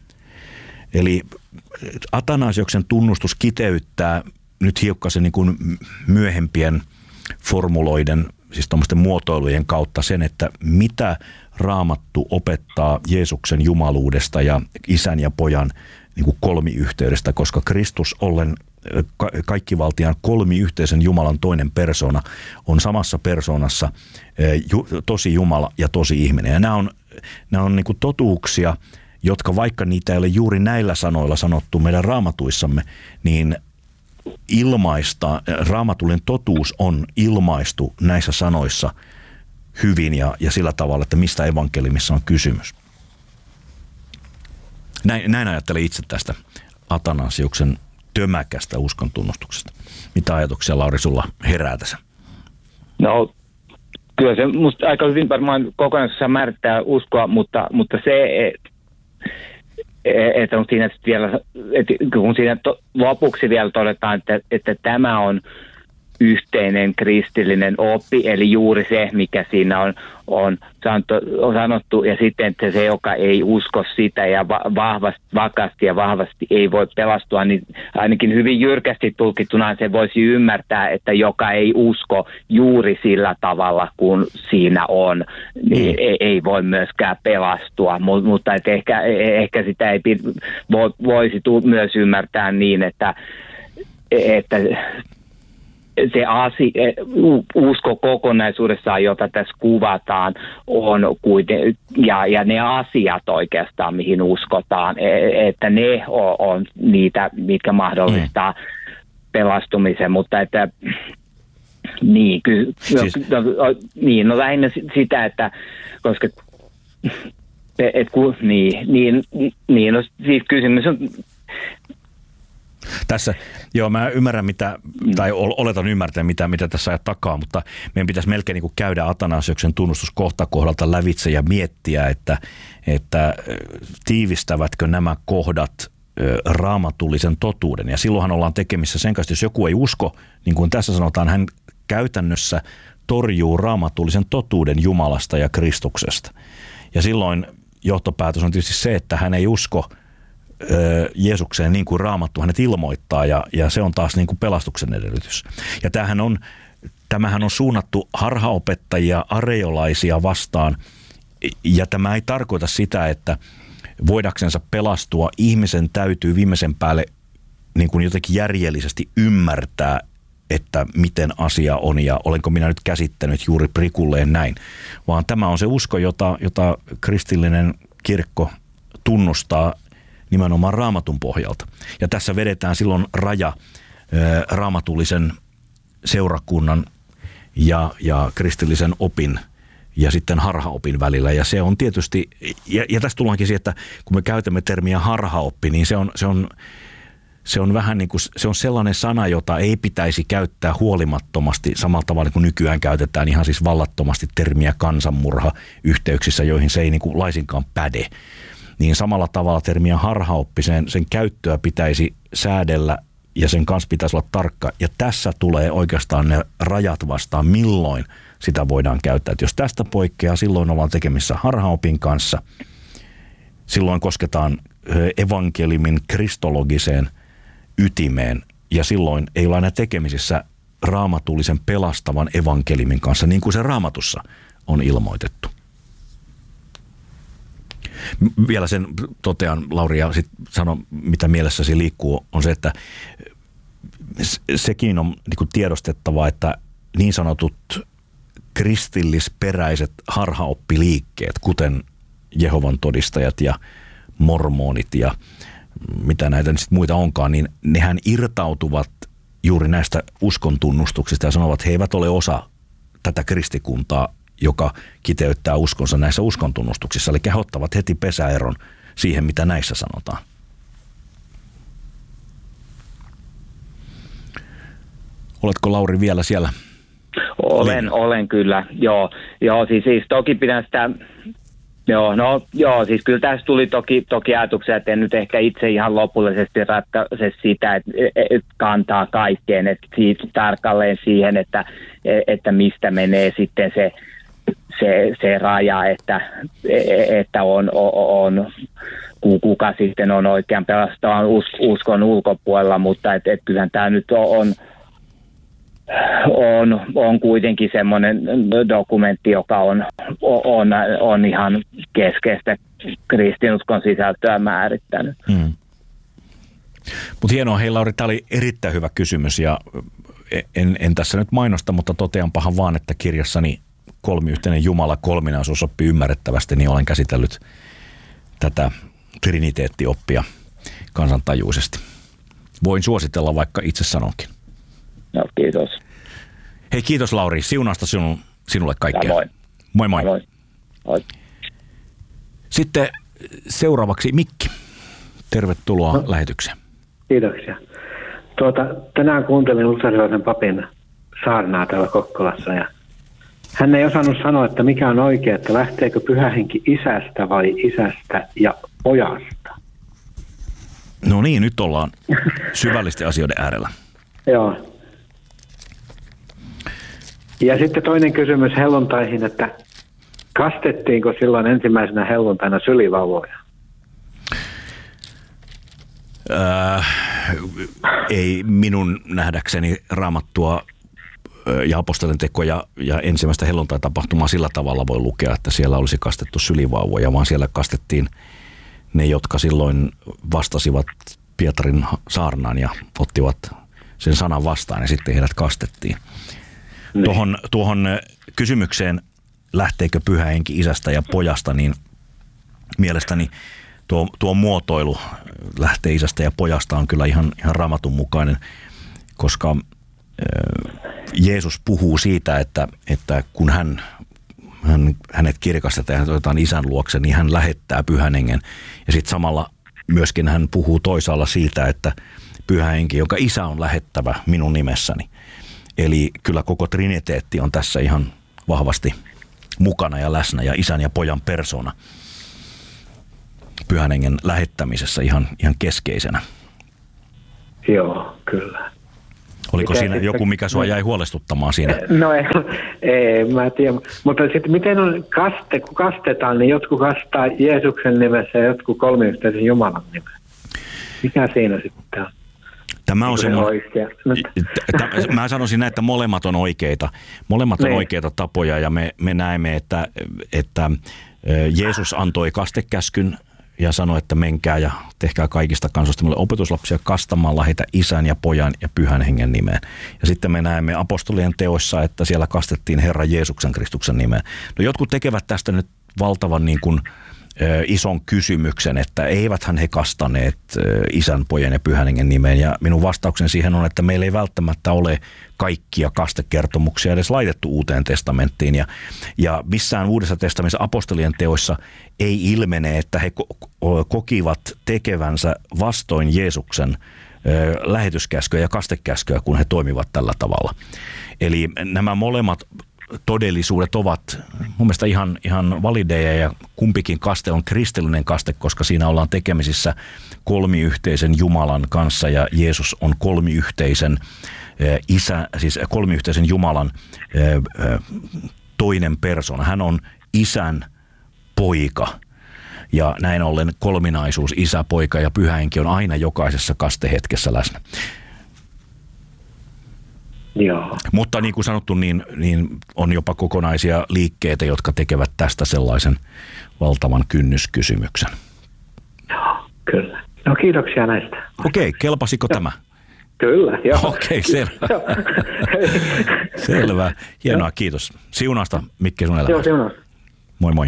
Eli Atanasiuksen tunnustus kiteyttää nyt hiukkasen niin kuin myöhempien formuloiden, siis tuommoisten muotoilujen kautta sen, että mitä Raamattu opettaa Jeesuksen jumaluudesta ja isän ja pojan niin kuin kolmiyhteydestä, koska Kristus ollen kaikkivaltiaan kolmiyhteisen Jumalan toinen persoona on samassa persoonassa tosi Jumala ja tosi ihminen. Ja nämä on, nämä on niin kuin totuuksia, jotka vaikka niitä ei ole juuri näillä sanoilla sanottu meidän raamatuissamme, niin ilmaista, raamatullinen totuus on ilmaistu näissä sanoissa hyvin ja, ja sillä tavalla, että mistä evankeliumissa on kysymys. Näin, näin ajattelen itse tästä Atanasiuksen tömäkästä uskontunnustuksesta. Mitä ajatuksia, Lauri, sulla herää tässä? No, kyllä se musta aika hyvin varmaan kokonaisuudessaan määrittää uskoa, mutta, mutta se, että on siinä vielä, että kun siinä to, lopuksi vielä todetaan, että, että tämä on yhteinen kristillinen oppi, eli juuri se, mikä siinä on, on, sanottu, on sanottu, ja sitten, että se, joka ei usko sitä ja vahvasti, vakaasti ja vahvasti ei voi pelastua, niin ainakin hyvin jyrkästi tulkittuna se voisi ymmärtää, että joka ei usko juuri sillä tavalla, kuin siinä on, niin ei, ei voi myöskään pelastua, Mut, mutta että ehkä, ehkä sitä ei voisi myös ymmärtää niin, että, että se asia, usko kokonaisuudessaan, jota tässä kuvataan, on kuiten, ja, ja ne asiat oikeastaan, mihin uskotaan, että ne on, on niitä, mitkä mahdollistaa mm. pelastumisen, mutta että niin, ky, siis... no, no, niin, no lähinnä sitä, että koska et, ku, niin, niin, niin, no siis kysymys on... Tässä, joo, mä ymmärrän mitä, tai oletan ymmärtää mitä, mitä tässä ajat takaa, mutta meidän pitäisi melkein niin kuin käydä Atanasiuksen tunnustus kohta kohdalta lävitse ja miettiä, että, että tiivistävätkö nämä kohdat raamatullisen totuuden. Ja silloinhan ollaan tekemissä sen kanssa, jos joku ei usko, niin kuin tässä sanotaan, hän käytännössä torjuu raamatullisen totuuden Jumalasta ja Kristuksesta. Ja silloin johtopäätös on tietysti se, että hän ei usko Jeesukseen niin kuin Raamattu hänet ilmoittaa, ja, ja se on taas niin kuin pelastuksen edellytys. Ja tämähän on, tämähän on suunnattu harhaopettajia, areolaisia vastaan, ja tämä ei tarkoita sitä, että voidaksensa pelastua ihmisen täytyy viimeisen päälle niin kuin jotenkin järjellisesti ymmärtää, että miten asia on ja olenko minä nyt käsittänyt juuri prikulleen näin, vaan tämä on se usko, jota, jota kristillinen kirkko tunnustaa nimenomaan Raamatun pohjalta. Ja tässä vedetään silloin raja ää, raamatullisen seurakunnan ja, ja kristillisen opin ja sitten harhaopin välillä. Ja se on tietysti, ja, ja tässä tullaankin siihen, että kun me käytämme termiä harhaoppi, niin se on, se on, se on vähän niin kuin, se on sellainen sana, jota ei pitäisi käyttää huolimattomasti samalla tavalla kuin nykyään käytetään ihan siis vallattomasti termiä kansanmurha yhteyksissä, joihin se ei niin kuin laisinkaan päde. Niin samalla tavalla termiä harhaoppi, sen, sen käyttöä pitäisi säädellä ja sen kanssa pitäisi olla tarkka. Ja tässä tulee oikeastaan ne rajat vastaan, milloin sitä voidaan käyttää. Et jos tästä poikkeaa, silloin ollaan tekemissä harhaopin kanssa. Silloin kosketaan evankeliumin kristologiseen ytimeen ja silloin ei ole aina tekemisissä raamatullisen pelastavan evankeliumin kanssa, niin kuin se Raamatussa on ilmoitettu. Vielä sen totean, Lauri, ja sitten sano, mitä mielessäsi liikkuu, on se, että sekin on niin kuin tiedostettava, että niin sanotut kristillisperäiset harhaoppiliikkeet, kuten Jehovan todistajat ja mormonit ja mitä näitä nyt sitten muita onkaan, niin nehän irtautuvat juuri näistä uskontunnustuksista ja sanovat, että he eivät ole osa tätä kristikuntaa, joka kiteyttää uskonsa näissä uskontunnustuksissa. Eli he ottavat heti pesäeron siihen, mitä näissä sanotaan. Oletko, Lauri, vielä siellä? Olen, olen kyllä, joo. Joo, siis, siis toki pidän sitä, joo, no joo, siis kyllä tässä tuli toki, toki ajatuksia, että en nyt ehkä itse ihan lopullisesti ratkaise sitä, että, että kantaa kaikkeen, että siitä tarkalleen siihen, että, että mistä menee sitten se, se, se raja, että, että on, on, kuka sitten on oikean pelastavan uskon ulkopuolella, mutta että, että kyllähän tämä nyt on, on, on kuitenkin semmoinen dokumentti, joka on, on, on ihan keskeistä kristinuskon sisältöä määrittänyt. Hmm. Mutta hienoa, hei Lauri, tämä oli erittäin hyvä kysymys ja en, en tässä nyt mainosta, mutta toteanpahan vaan, että kirjassani Kolmiyhteinen Jumala, kolminaisuusoppi ymmärrettävästi, niin olen käsitellyt tätä triniteettioppia kansantajuisesti. Voin suositella, vaikka itse sanonkin. No, kiitos. Hei, kiitos Lauri. Siunasta sinun, sinulle kaikkea. Moi. Moi moi. Moi. Moi. Sitten seuraavaksi Mikki. Tervetuloa no, lähetykseen. Kiitoksia. Tuota, tänään kuuntelin luterilaisen papin saarnaa täällä Kokkolassa ja hän ei osannut sanoa, että mikä on oikein, että lähteekö Pyhä Henki isästä vai isästä ja pojasta. No niin, nyt ollaan syvällisten asioiden äärellä. Joo. Ja sitten toinen kysymys helluntaihin, että kastettiinko silloin ensimmäisenä helluntaina sylivauvoja? Äh, ei minun nähdäkseni Raamattua ja apostolien tekoja ja ensimmäistä helluntai-tapahtumaa sillä tavalla voi lukea, että siellä olisi kastettu sylivauvoja, vaan siellä kastettiin ne, jotka silloin vastasivat Pietarin saarnaan ja ottivat sen sanan vastaan ja sitten heidät kastettiin. Niin. Tuohon, tuohon kysymykseen, lähteekö Pyhä Henki isästä ja pojasta, niin mielestäni tuo, tuo muotoilu lähtee isästä ja pojasta on kyllä ihan, ihan Raamatun mukainen, koska äh, Jeesus puhuu siitä, että, että kun hän äh, hän, hänet kirkastetaan ja hän otetaan isän luokse, niin hän lähettää Pyhän Hengen. Ja sitten samalla myöskin hän puhuu toisaalla siitä, että Pyhä Henki, jonka isä on lähettävä minun nimessäni. Eli kyllä koko triniteetti on tässä ihan vahvasti mukana ja läsnä ja isän ja pojan persona Pyhän Hengen lähettämisessä ihan, ihan keskeisenä. Joo, kyllä. Oliko Mitä siinä sitten, joku, mikä sua jäi huolestuttamaan siinä? No ei, ei mä tiedä. Mutta sitten miten on kaste, kun kastetaan, niin jotkut kastaa Jeesuksen nimessä ja jotkut kolmiyhteisen Jumalan nimessä. Mikä siinä sitten on? Tämä on semmoinen, no. mä sanoisin näin, että molemmat on oikeita. Molemmat on niin. oikeita tapoja ja me, me näemme, että, että Jeesus antoi kastekäskyn ja sanoi, että menkää ja tehkää kaikista kansoista meille opetuslapsia kastamalla heitä isän ja pojan ja Pyhän Hengen nimeen. Ja sitten me näemme apostolien teoissa, että siellä kastettiin Herran Jeesuksen Kristuksen nimeen. No jotkut tekevät tästä nyt valtavan niin kuin ison kysymyksen, että eiväthän he kastaneet isän, pojan ja Pyhän Hengen nimeen. Ja minun vastauksen siihen on, että meillä ei välttämättä ole kaikkia kastekertomuksia edes laitettu Uuteen testamenttiin. Ja, ja missään Uudessa testamentissa apostolien teoissa ei ilmene, että he kokivat tekevänsä vastoin Jeesuksen lähetyskäskyä ja kastekäskyä, kun he toimivat tällä tavalla. Eli nämä molemmat todellisuudet ovat mun mielestä ihan, ihan valideja ja kumpikin kaste on kristillinen kaste, koska siinä ollaan tekemisissä kolmiyhteisen Jumalan kanssa ja Jeesus on kolmiyhteisen isä, siis kolmiyhteisen Jumalan toinen persona. Hän on isän poika ja näin ollen kolminaisuus, isä, poika ja Pyhä Henki on aina jokaisessa kastehetkessä läsnä. Joo. Mutta niin kuin sanottu, niin, niin on jopa kokonaisia liikkeitä, jotka tekevät tästä sellaisen valtavan kynnyskysymyksen. Joo, kyllä. No kiitoksia näistä. Okei, kelpasiko joo. tämä? Kyllä, joo. Okei, selvä. Selvä. Hienoa, kiitos. Siunausta, Mikke, sun elämässä. Joo, siunausta. Moi moi.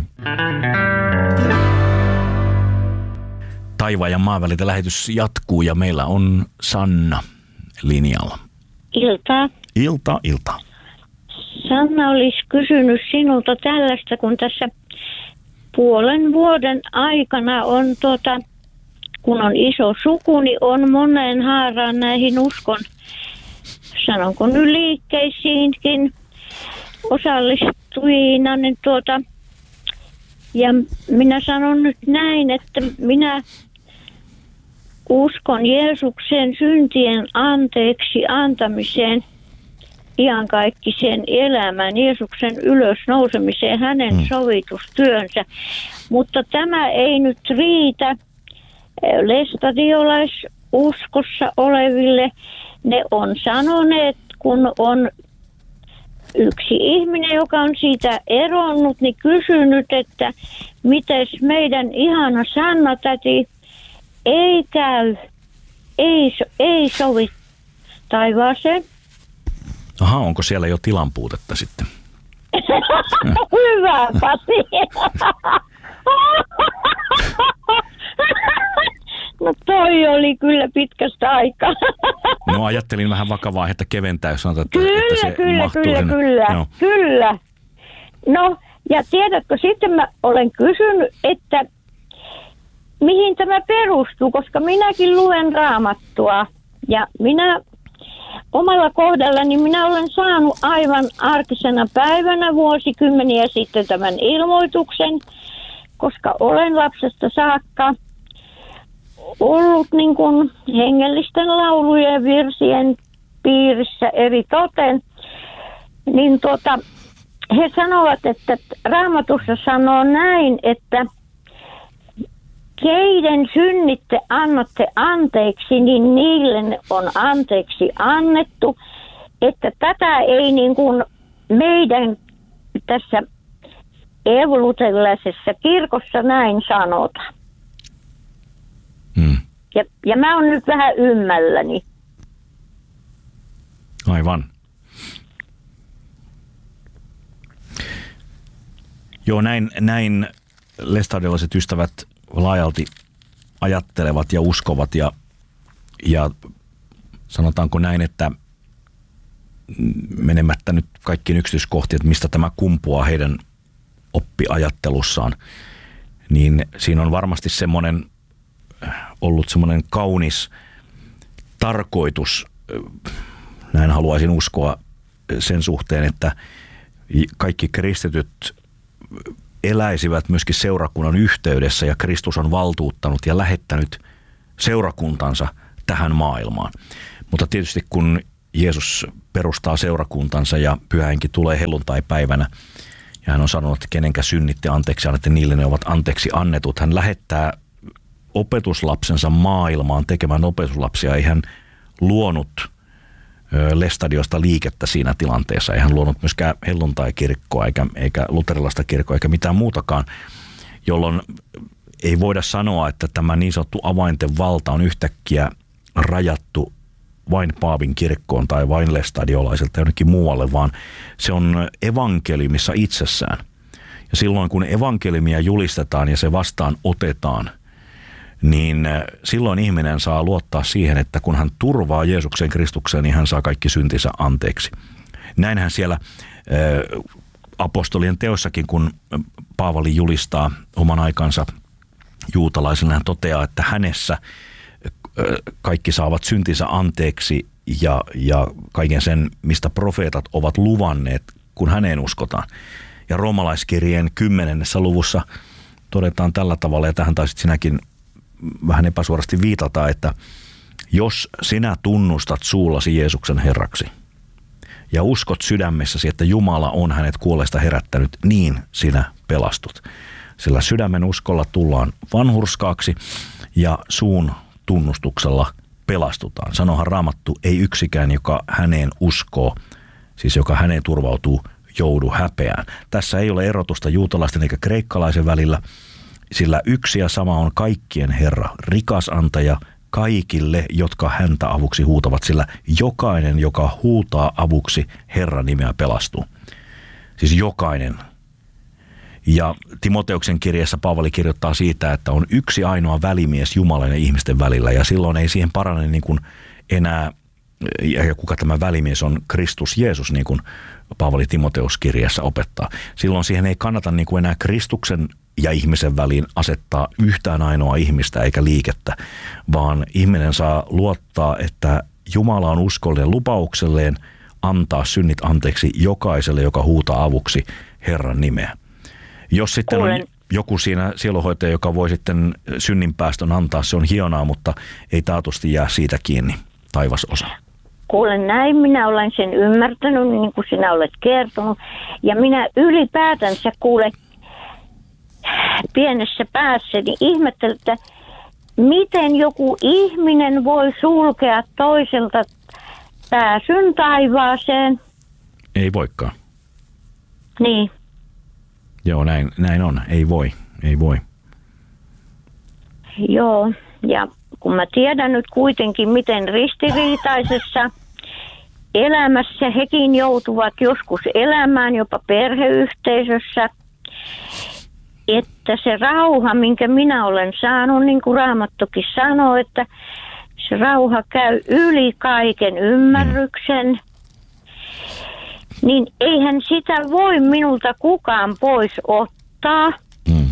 Taivaan ja maan välitä lähetys jatkuu ja meillä on Sanna linjalla. Iltaa. Ilta, ilta. Sanna olisi kysynyt sinulta tällaista, kun tässä puolen vuoden aikana on, tuota, kun on iso suku, niin on moneen haaraan näihin uskon, sanonko nyt liikkeisiinkin osallistujina, niin tuota, ja minä sanon nyt näin, että minä uskon Jeesuksen syntien anteeksi antamiseen, iankaikkiseen elämään, Jeesuksen ylösnousemiseen, hänen mm. sovitustyönsä. Mutta tämä ei nyt riitä lestadiolaisuskossa oleville. Ne on sanoneet, kun on yksi ihminen, joka on siitä eronnut, niin kysynyt, että mites meidän ihana Sanna-täti ei käy, ei, ei sovi taivaaseen. Aha, onko siellä jo tilanpuutetta sitten? Hyvä, Pasi. No toi oli kyllä pitkästä aikaa. No ajattelin vähän vakavaa, että keventää, jos sanotaan, että, kyllä, että se kyllä, mahtuu kyllä, sinne. kyllä, no. kyllä. No, ja tiedätkö, sitten mä olen kysynyt, että mihin tämä perustuu, koska minäkin luen Raamattua ja minä omalla kohdallani minä olen saanut aivan arkisena päivänä vuosikymmeniä sitten tämän ilmoituksen, koska olen lapsesta saakka ollut niin kuin hengellisten laulujen ja virsien piirissä eri toten, niin tuota, he sanovat, että Raamatussa sanoo näin, että keiden synnit te annatte anteeksi, niin niille on anteeksi annettu. Että tätä ei niin kuin meidän tässä evoluterilaisessa kirkossa näin sanota. Hmm. Ja, ja mä oon nyt vähän ymmälläni. Aivan. Joo, näin, näin lestadiolaiset ystävät laajalti ajattelevat ja uskovat ja, ja sanotaanko näin, että menemättä nyt kaikkiin yksityiskohtiin, että mistä tämä kumpuaa heidän oppiajattelussaan, niin siinä on varmasti semmoinen ollut semmoinen kaunis tarkoitus, näin haluaisin uskoa sen suhteen, että kaikki kristityt eläisivät myöskin seurakunnan yhteydessä ja Kristus on valtuuttanut ja lähettänyt seurakuntansa tähän maailmaan. Mutta tietysti kun Jeesus perustaa seurakuntansa ja Pyhä Henki tulee helluntaipäivänä ja hän on sanonut, että kenenkä synnitte anteeksi annette, niille ne ovat anteeksi annetut. Hän lähettää opetuslapsensa maailmaan tekemään opetuslapsia. Ei hän luonut Lestadiosta liikettä siinä tilanteessa. Ei hän luonut myöskään helluntai-kirkkoa eikä, eikä luterilaista kirkkoa eikä mitään muutakaan, jolloin ei voida sanoa, että tämä niin sanottu avainten valta on yhtäkkiä rajattu vain Paavin kirkkoon tai vain lestadiolaisilta jonnekin muualle, vaan se on evankeliumissa itsessään. Ja silloin kun evankeliumia julistetaan ja se vastaan otetaan, niin silloin ihminen saa luottaa siihen, että kun hän turvaa Jeesuksen Kristukseen, niin hän saa kaikki syntinsä anteeksi. Näinhän siellä apostolien teossakin, kun Paavali julistaa oman aikansa juutalaisille, hän toteaa, että hänessä kaikki saavat syntinsä anteeksi ja, ja kaiken sen, mistä profeetat ovat luvanneet, kun häneen uskotaan. Ja roomalaiskirjeen kymmenennessä luvussa todetaan tällä tavalla, ja tähän taisit sinäkin vähän epäsuorasti viitata, että jos sinä tunnustat suullasi Jeesuksen Herraksi ja uskot sydämessäsi, että Jumala on hänet kuolleista herättänyt, niin sinä pelastut. Sillä sydämen uskolla tullaan vanhurskaaksi ja suun tunnustuksella pelastutaan. Sanohan Raamattu, ei yksikään, joka häneen uskoo, siis joka häneen turvautuu, joudu häpeään. Tässä ei ole erotusta juutalaisten eikä kreikkalaisen välillä, sillä yksi ja sama on kaikkien Herra, rikas antaja kaikille, jotka häntä avuksi huutavat, sillä jokainen, joka huutaa avuksi Herran nimeä, pelastuu. Siis jokainen. Ja Timoteuksen kirjassa Paavali kirjoittaa siitä, että on yksi ainoa välimies Jumalan ja ihmisten välillä, ja silloin ei siihen parane niin kuin enää, ja kuka tämä välimies on, Kristus Jeesus, niin kuin Paavali Timoteuskirjassa opettaa. Silloin siihen ei kannata niin kuin enää Kristuksen ja ihmisen väliin asettaa yhtään ainoa ihmistä eikä liikettä, vaan ihminen saa luottaa, että Jumala on uskollinen lupaukselleen antaa synnit anteeksi jokaiselle, joka huutaa avuksi Herran nimeä. Jos sitten on joku siinä sielunhoitaja, joka voi sitten synninpäästön antaa, se on hienoa, mutta ei taatusti jää siitä kiinni taivasosa. Kuulen, näin minä olen sen ymmärtänyt, niin kuin sinä olet kertonut. Ja minä ylipäätänsä kuulen pienessä päässäni ihmettelen, että miten joku ihminen voi sulkea toiselta pääsyn taivaaseen. Ei voikaan. Niin. Joo, näin, näin on. Ei voi. Ei voi. Joo, ja kun mä tiedän nyt kuitenkin, miten ristiriitaisessa elämässä hekin joutuvat joskus elämään, jopa perheyhteisössä, että se rauha, minkä minä olen saanut, niin kuin Raamattokin sanoo, että se rauha käy yli kaiken ymmärryksen, niin eihän sitä voi minulta kukaan pois ottaa. Mm.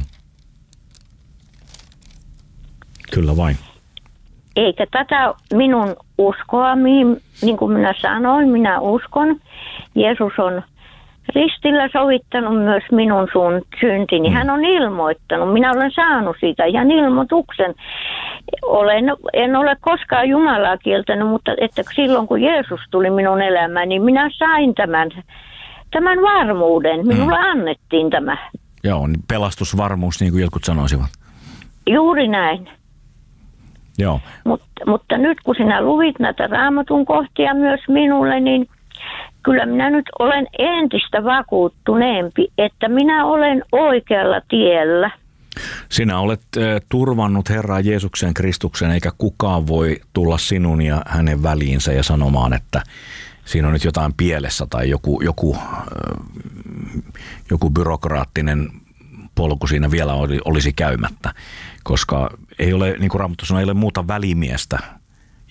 Kyllä vain. Eikä tätä minun uskoa, mihin, niin kuin minä sanoin, minä uskon. Jeesus on ristillä sovittanut myös minun sun syntini. Hän on ilmoittanut. Minä olen saanut siitä ihan ilmoituksen. Olen, en ole koskaan Jumalaa kieltänyt, mutta että silloin kun Jeesus tuli minun elämään, niin minä sain tämän, tämän varmuuden. Minulle mm. annettiin tämä. Joo, niin pelastusvarmuus, niin kuin jotkut sanoisivat. Juuri näin. Joo. Mut, mutta nyt kun sinä luvit näitä Raamatun kohtia myös minulle, niin kyllä minä nyt olen entistä vakuuttuneempi, että minä olen oikealla tiellä. Sinä olet äh, turvannut Herran Jeesuksen Kristuksen, eikä kukaan voi tulla sinun ja hänen väliinsä ja sanomaan, että siinä on nyt jotain pielessä tai joku, joku, äh, joku byrokraattinen polku siinä vielä olisi käymättä, koska ei ole, niin kuin Raamattu sanoo, ei ole muuta välimiestä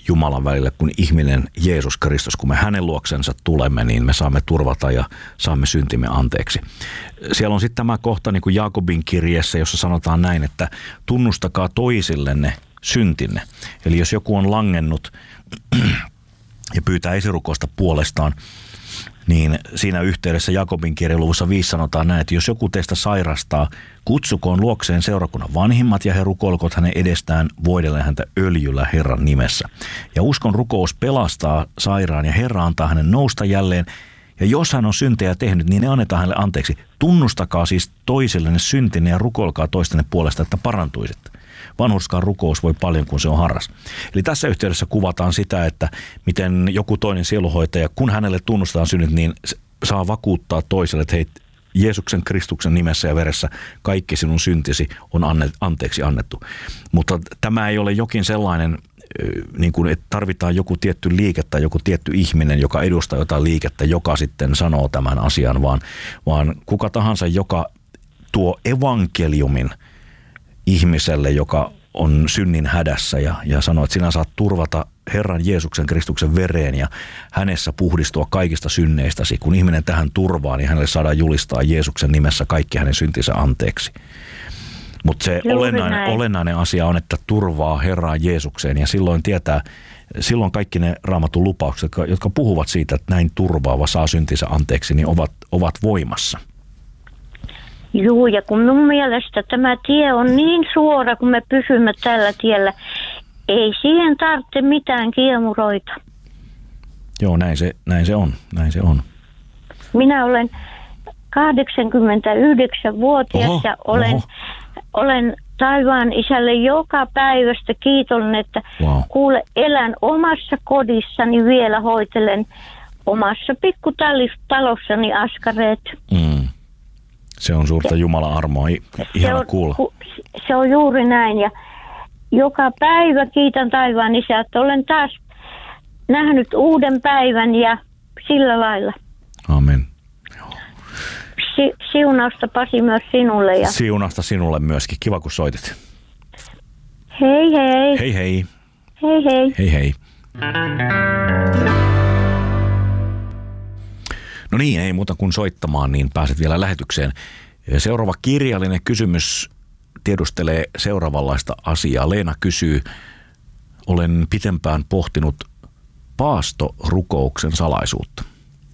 Jumalan välillä kuin ihminen Jeesus Kristus. Kun me hänen luoksensa tulemme, niin me saamme turvata ja saamme syntimme anteeksi. Siellä on sitten tämä kohta niin kuin Jaakobin kirjeessä, jossa sanotaan näin, että tunnustakaa toisillenne syntinne. Eli jos joku on langennut ja pyytää esirukousta puolestaan, niin siinä yhteydessä Jaakobin kirjan luvussa viisi sanotaan näin, että jos joku teistä sairastaa, kutsukoon luokseen seurakunnan vanhimmat ja he rukoilkoot hänen edestään voidellen häntä öljyllä Herran nimessä. Ja uskon rukous pelastaa sairaan ja Herra antaa hänen nousta jälleen. Ja jos hän on syntejä tehnyt, niin ne annetaan hänelle anteeksi. Tunnustakaa siis toisillenne syntinne ja rukoilkaa toistenne puolesta, että parantuisitte. Vanhurskaan rukous voi paljon, kun se on harras. Eli tässä yhteydessä kuvataan sitä, että miten joku toinen sielunhoitaja, kun hänelle tunnustetaan synnit, niin saa vakuuttaa toiselle, että hei, Jeesuksen Kristuksen nimessä ja veressä kaikki sinun syntisi on anne, anteeksi annettu. Mutta tämä ei ole jokin sellainen, niin kuin, että tarvitaan joku tietty liike tai joku tietty ihminen, joka edustaa jotain liikettä, joka sitten sanoo tämän asian, vaan, vaan kuka tahansa, joka tuo evankeliumin ihmiselle, joka on synnin hädässä ja, ja sanoo, että sinä saat turvata Herran Jeesuksen Kristuksen vereen ja hänessä puhdistua kaikista synneistäsi. Kun ihminen tähän turvaa, niin hänelle saadaan julistaa Jeesuksen nimessä kaikki hänen syntinsä anteeksi. Mutta se olennainen, olennainen asia on, että turvaa Herraan Jeesukseen ja silloin tietää, silloin kaikki ne Raamatun lupaukset, jotka, jotka puhuvat siitä, että näin turvaava saa syntinsä anteeksi, niin ovat, ovat voimassa. Joo, ja kun mun mielestä tämä tie on niin suora, kun me pysymme tällä tiellä, ei siihen tarvitse mitään kiemuroita. Joo, näin se, näin se on, näin se on. Minä olen kahdeksankymmentäyhdeksänvuotias oho, ja olen, olen taivaan isälle joka päivästä kiitollinen, että wow. kuule, elän omassa kodissani vielä, hoitelen omassa pikkutalossani askareet. Mm. Se on suurta Jumalan armoa. Ihana on, kuulla. Se on juuri näin. Ja joka päivä kiitän taivaan isää, että olen taas nähnyt uuden päivän ja sillä lailla. Amen. Si- siunausta Pasi myös sinulle. Ja... Siunausta sinulle myöskin. Kiva kun soitit. Hei hei. Hei hei. Hei hei. Hei hei. No niin, ei muuta kuin soittamaan, niin pääset vielä lähetykseen. Seuraava kirjallinen kysymys tiedustelee seuraavanlaista asiaa. Leena kysyy, olen pitempään pohtinut paastorukouksen salaisuutta.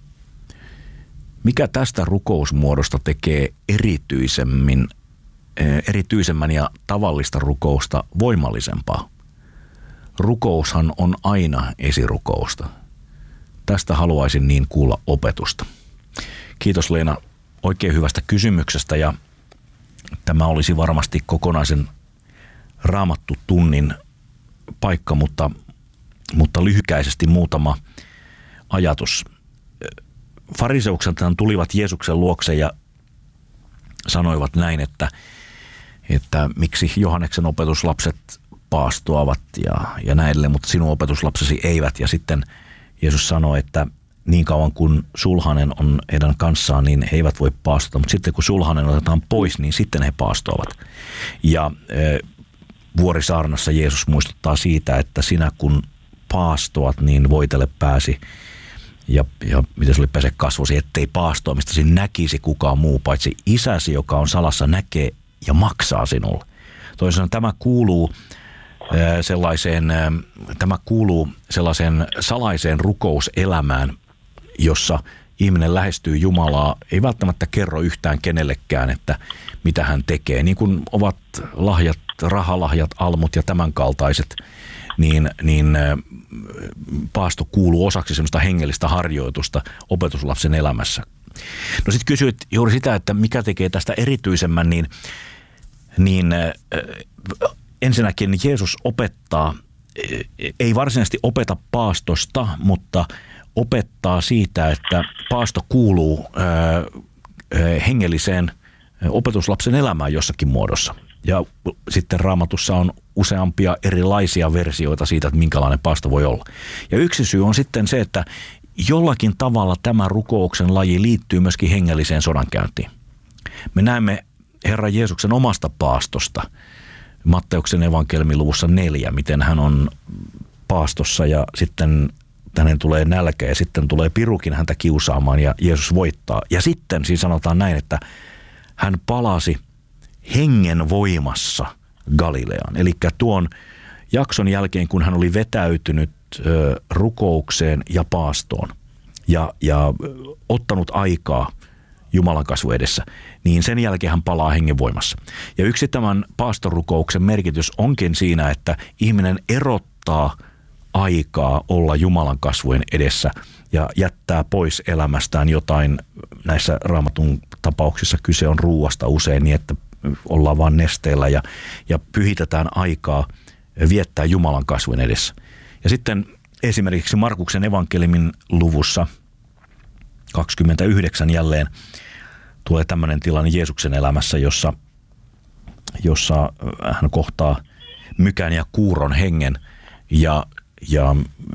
Mikä tästä rukousmuodosta tekee erityisemmin, erityisemmän ja tavallista rukousta voimallisempaa? Rukoushan on aina esirukousta. Tästä haluaisin niin kuulla opetusta. Kiitos Leena oikein hyvästä kysymyksestä ja tämä olisi varmasti kokonaisen raamattu tunnin paikka, mutta, mutta lyhykäisesti muutama ajatus. Fariseukseltaan tulivat Jeesuksen luokse ja sanoivat näin, että, että miksi Johanneksen opetuslapset paastoavat ja, ja näin edelleen, mutta sinun opetuslapsesi eivät. Ja sitten Jeesus sanoi, että niin kauan kun sulhanen on heidän kanssaan, niin he eivät voi paastota, mutta sitten kun sulhanen otetaan pois, niin sitten he paastoavat. Ja e, Vuorisaarnassa Jeesus muistuttaa siitä, että sinä kun paastoat, niin voitele pääsi ja, ja miten se oli pese kasvosi, ettei paastoamistasi näkisi kukaan muu, paitsi isäsi, joka on salassa, näkee ja maksaa sinulle. Toisaalta tämä kuuluu sellaiseen, tämä kuuluu sellaiseen salaiseen rukouselämään, jossa ihminen lähestyy Jumalaa, ei välttämättä kerro yhtään kenellekään, että mitä hän tekee. Niin kuin ovat lahjat, rahalahjat, almut ja tämän kaltaiset, niin, niin paasto kuuluu osaksi semmoista hengellistä harjoitusta opetuslapsen elämässä. No sitten kysyit juuri sitä, että mikä tekee tästä erityisemmän, niin, niin ensinnäkin Jeesus opettaa, ei varsinaisesti opeta paastosta, mutta opettaa siitä, että paasto kuuluu hengelliseen opetuslapsen elämään jossakin muodossa. Ja sitten Raamatussa on useampia erilaisia versioita siitä, että minkälainen paasto voi olla. Ja yksi syy on sitten se, että jollakin tavalla tämä rukouksen laji liittyy myöskin hengelliseen sodankäyntiin. Me näemme Herran Jeesuksen omasta paastosta Matteuksen evankeliumin luvussa neljä, miten hän on paastossa ja sitten hänen tulee nälkä ja sitten tulee pirukin häntä kiusaamaan ja Jeesus voittaa. Ja sitten siinä sanotaan näin, että hän palasi hengen voimassa Galileaan. Eli tuon jakson jälkeen, kun hän oli vetäytynyt ö, rukoukseen ja paastoon ja, ja ottanut aikaa Jumalan kasvu edessä, niin sen jälkeen hän palaa hengen voimassa. Ja yksi tämän paastorukouksen merkitys onkin siinä, että ihminen erottaa aikaa olla Jumalan kasvujen edessä ja jättää pois elämästään jotain. Näissä Raamatun tapauksissa kyse on ruuasta usein niin, että ollaan vaan nesteellä ja, ja pyhitetään aikaa viettää Jumalan kasvujen edessä. Ja sitten esimerkiksi Markuksen evankeliumin luvussa kaksikymmentäyhdeksän jälleen tulee tämmöinen tilanne Jeesuksen elämässä, jossa, jossa hän kohtaa mykän ja kuuron hengen ja, ja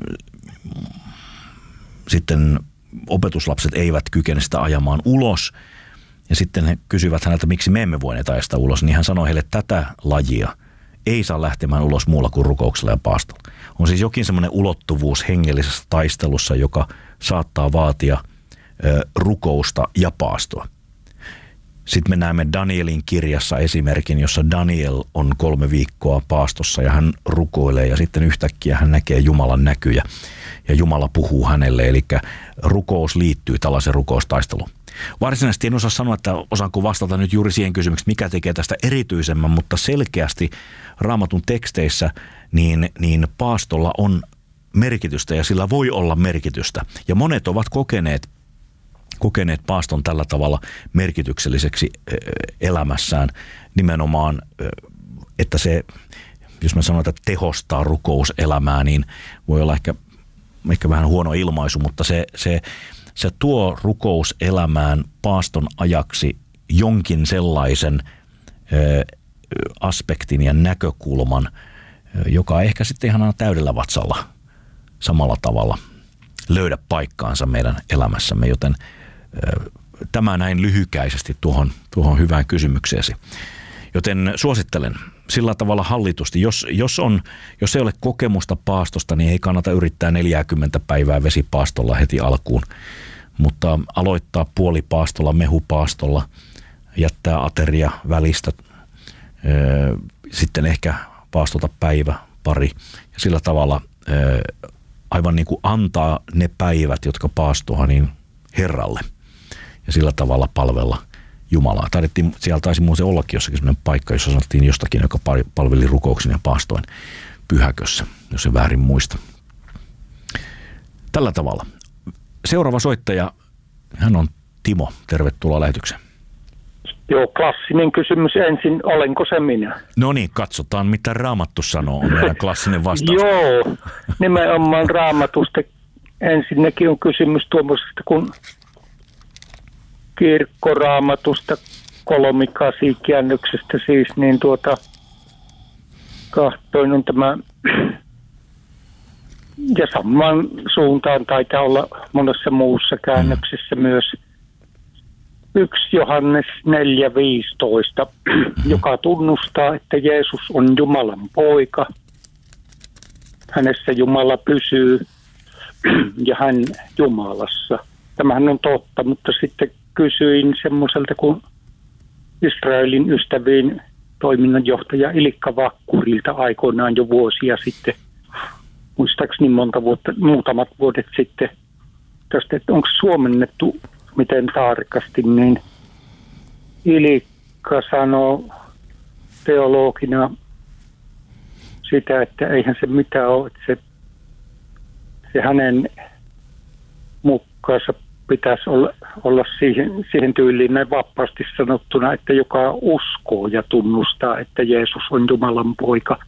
sitten opetuslapset eivät kykene sitä ajamaan ulos. Ja sitten he kysyvät häneltä, miksi me emme voineet ajaa sitä ulos. Niin hän sanoi heille, että tätä lajia ei saa lähtemään ulos muulla kuin rukouksella ja paastolla. On siis jokin semmoinen ulottuvuus hengellisessä taistelussa, joka saattaa vaatia ö, rukousta ja paastoa. Sitten me näemme Danielin kirjassa esimerkin, jossa Daniel on kolme viikkoa paastossa ja hän rukoilee ja sitten yhtäkkiä hän näkee Jumalan näkyjä ja Jumala puhuu hänelle. Eli rukous liittyy tällaisen rukoustaisteluun. Varsinaisesti en osaa sanoa, että osaanko vastata nyt juuri siihen kysymykseen, mikä tekee tästä erityisemmän, mutta selkeästi Raamatun teksteissä niin, niin paastolla on merkitystä ja sillä voi olla merkitystä. Ja monet ovat kokeneet, kokeneet paaston tällä tavalla merkitykselliseksi elämässään nimenomaan, että se, jos mä sanon, että tehostaa rukouselämää, niin voi olla ehkä, ehkä vähän huono ilmaisu, mutta se, se Se tuo rukouselämään paaston ajaksi jonkin sellaisen ö, aspektin ja näkökulman, joka ehkä sitten ihan aina täydellä vatsalla samalla tavalla löydä paikkaansa meidän elämässämme. Joten ö, tämä näin lyhykäisesti tuohon, tuohon hyvään kysymykseesi. Joten suosittelen sillä tavalla hallitusti. Jos, jos, on, jos ei ole kokemusta paastosta, niin ei kannata yrittää neljäkymmentä päivää vesipaastolla heti alkuun. Mutta aloittaa puolipaastolla, mehupaastolla, jättää ateria välistä, sitten ehkä paastota päivä, pari. Ja sillä tavalla aivan niin kuin antaa ne päivät, jotka paastoa, niin Herralle. Ja sillä tavalla palvella Jumalaa. Taidettiin, siellä taisi muuten ollakin jossakin sellainen paikka, jossa sanottiin jostakin, joka palveli rukouksen ja paastoin pyhäkössä, jos en väärin muista. Tällä tavalla. Seuraava soittaja, hän on Timo. Tervetuloa lähetykseen. Joo, klassinen kysymys ensin, olenko se minä? No niin, katsotaan mitä Raamattu sanoo, on meidän klassinen vastaus. Joo, nimenomaan Raamatusta. Ensinnäkin on kysymys tuommoisesta kuin kirkkoraamatusta, kolmikasi-käännöksestä siis, niin tuota, kahtoin on tämä, ja samaan suuntaan taitaa olla monessa muussa käännöksessä mm. myös yksi Johannes neljä viisitoista, joka tunnustaa, että Jeesus on Jumalan poika. Hänessä Jumala pysyy ja hän Jumalassa. Tämähän on totta, mutta sitten kysyin semmoiselta kuin Israelin ystäviin toiminnanjohtaja Ilikka Vakkurilta aikoinaan jo vuosia sitten, muistaakseni monta vuotta, muutamat vuodet sitten, tästä, että onko suomennettu miten tarkasti, niin Ilikka sanoo teologina sitä, että eihän se mitään ole, että se, se hänen mukaansa pitäisi olla, olla siihen, siihen tyyliin näin vapaasti sanottuna, että joka uskoo ja tunnustaa, että Jeesus on Jumalan poika.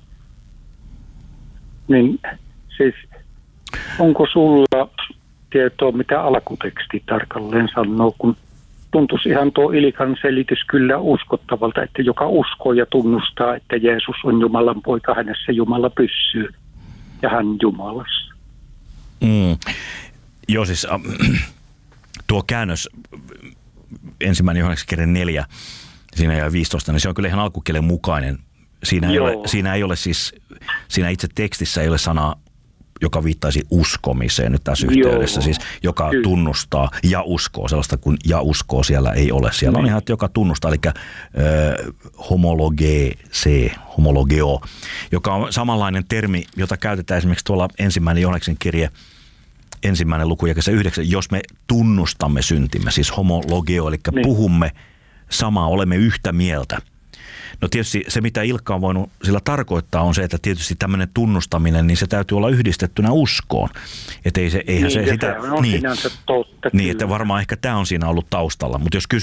Niin siis onko sulla tietoa, mitä alkuteksti tarkalleen sanoo, kun tuntuisi ihan tuo Ilikan selitys kyllä uskottavalta, että joka uskoo ja tunnustaa, että Jeesus on Jumalan poika, hänessä Jumala pysyy ja hän Jumalassa. Mm. Joo siis äh, tuo käännös ensimmäinen Johanneksen kirja neljä, siinä ja viisitoista, niin se on kyllä ihan alkukielen mukainen. Siinä ei, ole, siinä ei ole siis, siinä itse tekstissä ei ole sanaa joka viittaisi uskomiseen nyt tässä yhteydessä, Joo, siis joka kyllä. tunnustaa ja uskoo, sellaista kuin ja uskoo siellä ei ole. Siellä on ihan, että joka tunnustaa, eli äh, homologe, se, homologeo, joka on samanlainen termi, jota käytetään esimerkiksi tuolla ensimmäinen Johanneksen kirje, ensimmäinen luku, jakessa yhdeksän, jos me tunnustamme syntimme, siis homologeo, eli niin. puhumme samaa, olemme yhtä mieltä. No tietysti se, mitä Ilkka on voinut sillä tarkoittaa, on se, että tietysti tämmöinen tunnustaminen, niin se täytyy olla yhdistettynä uskoon. Että ei se, eihän niin, se ja sitä, on niin, sinänsä totta. niin, että varmaan ehkä tämä on siinä ollut taustalla, mutta jos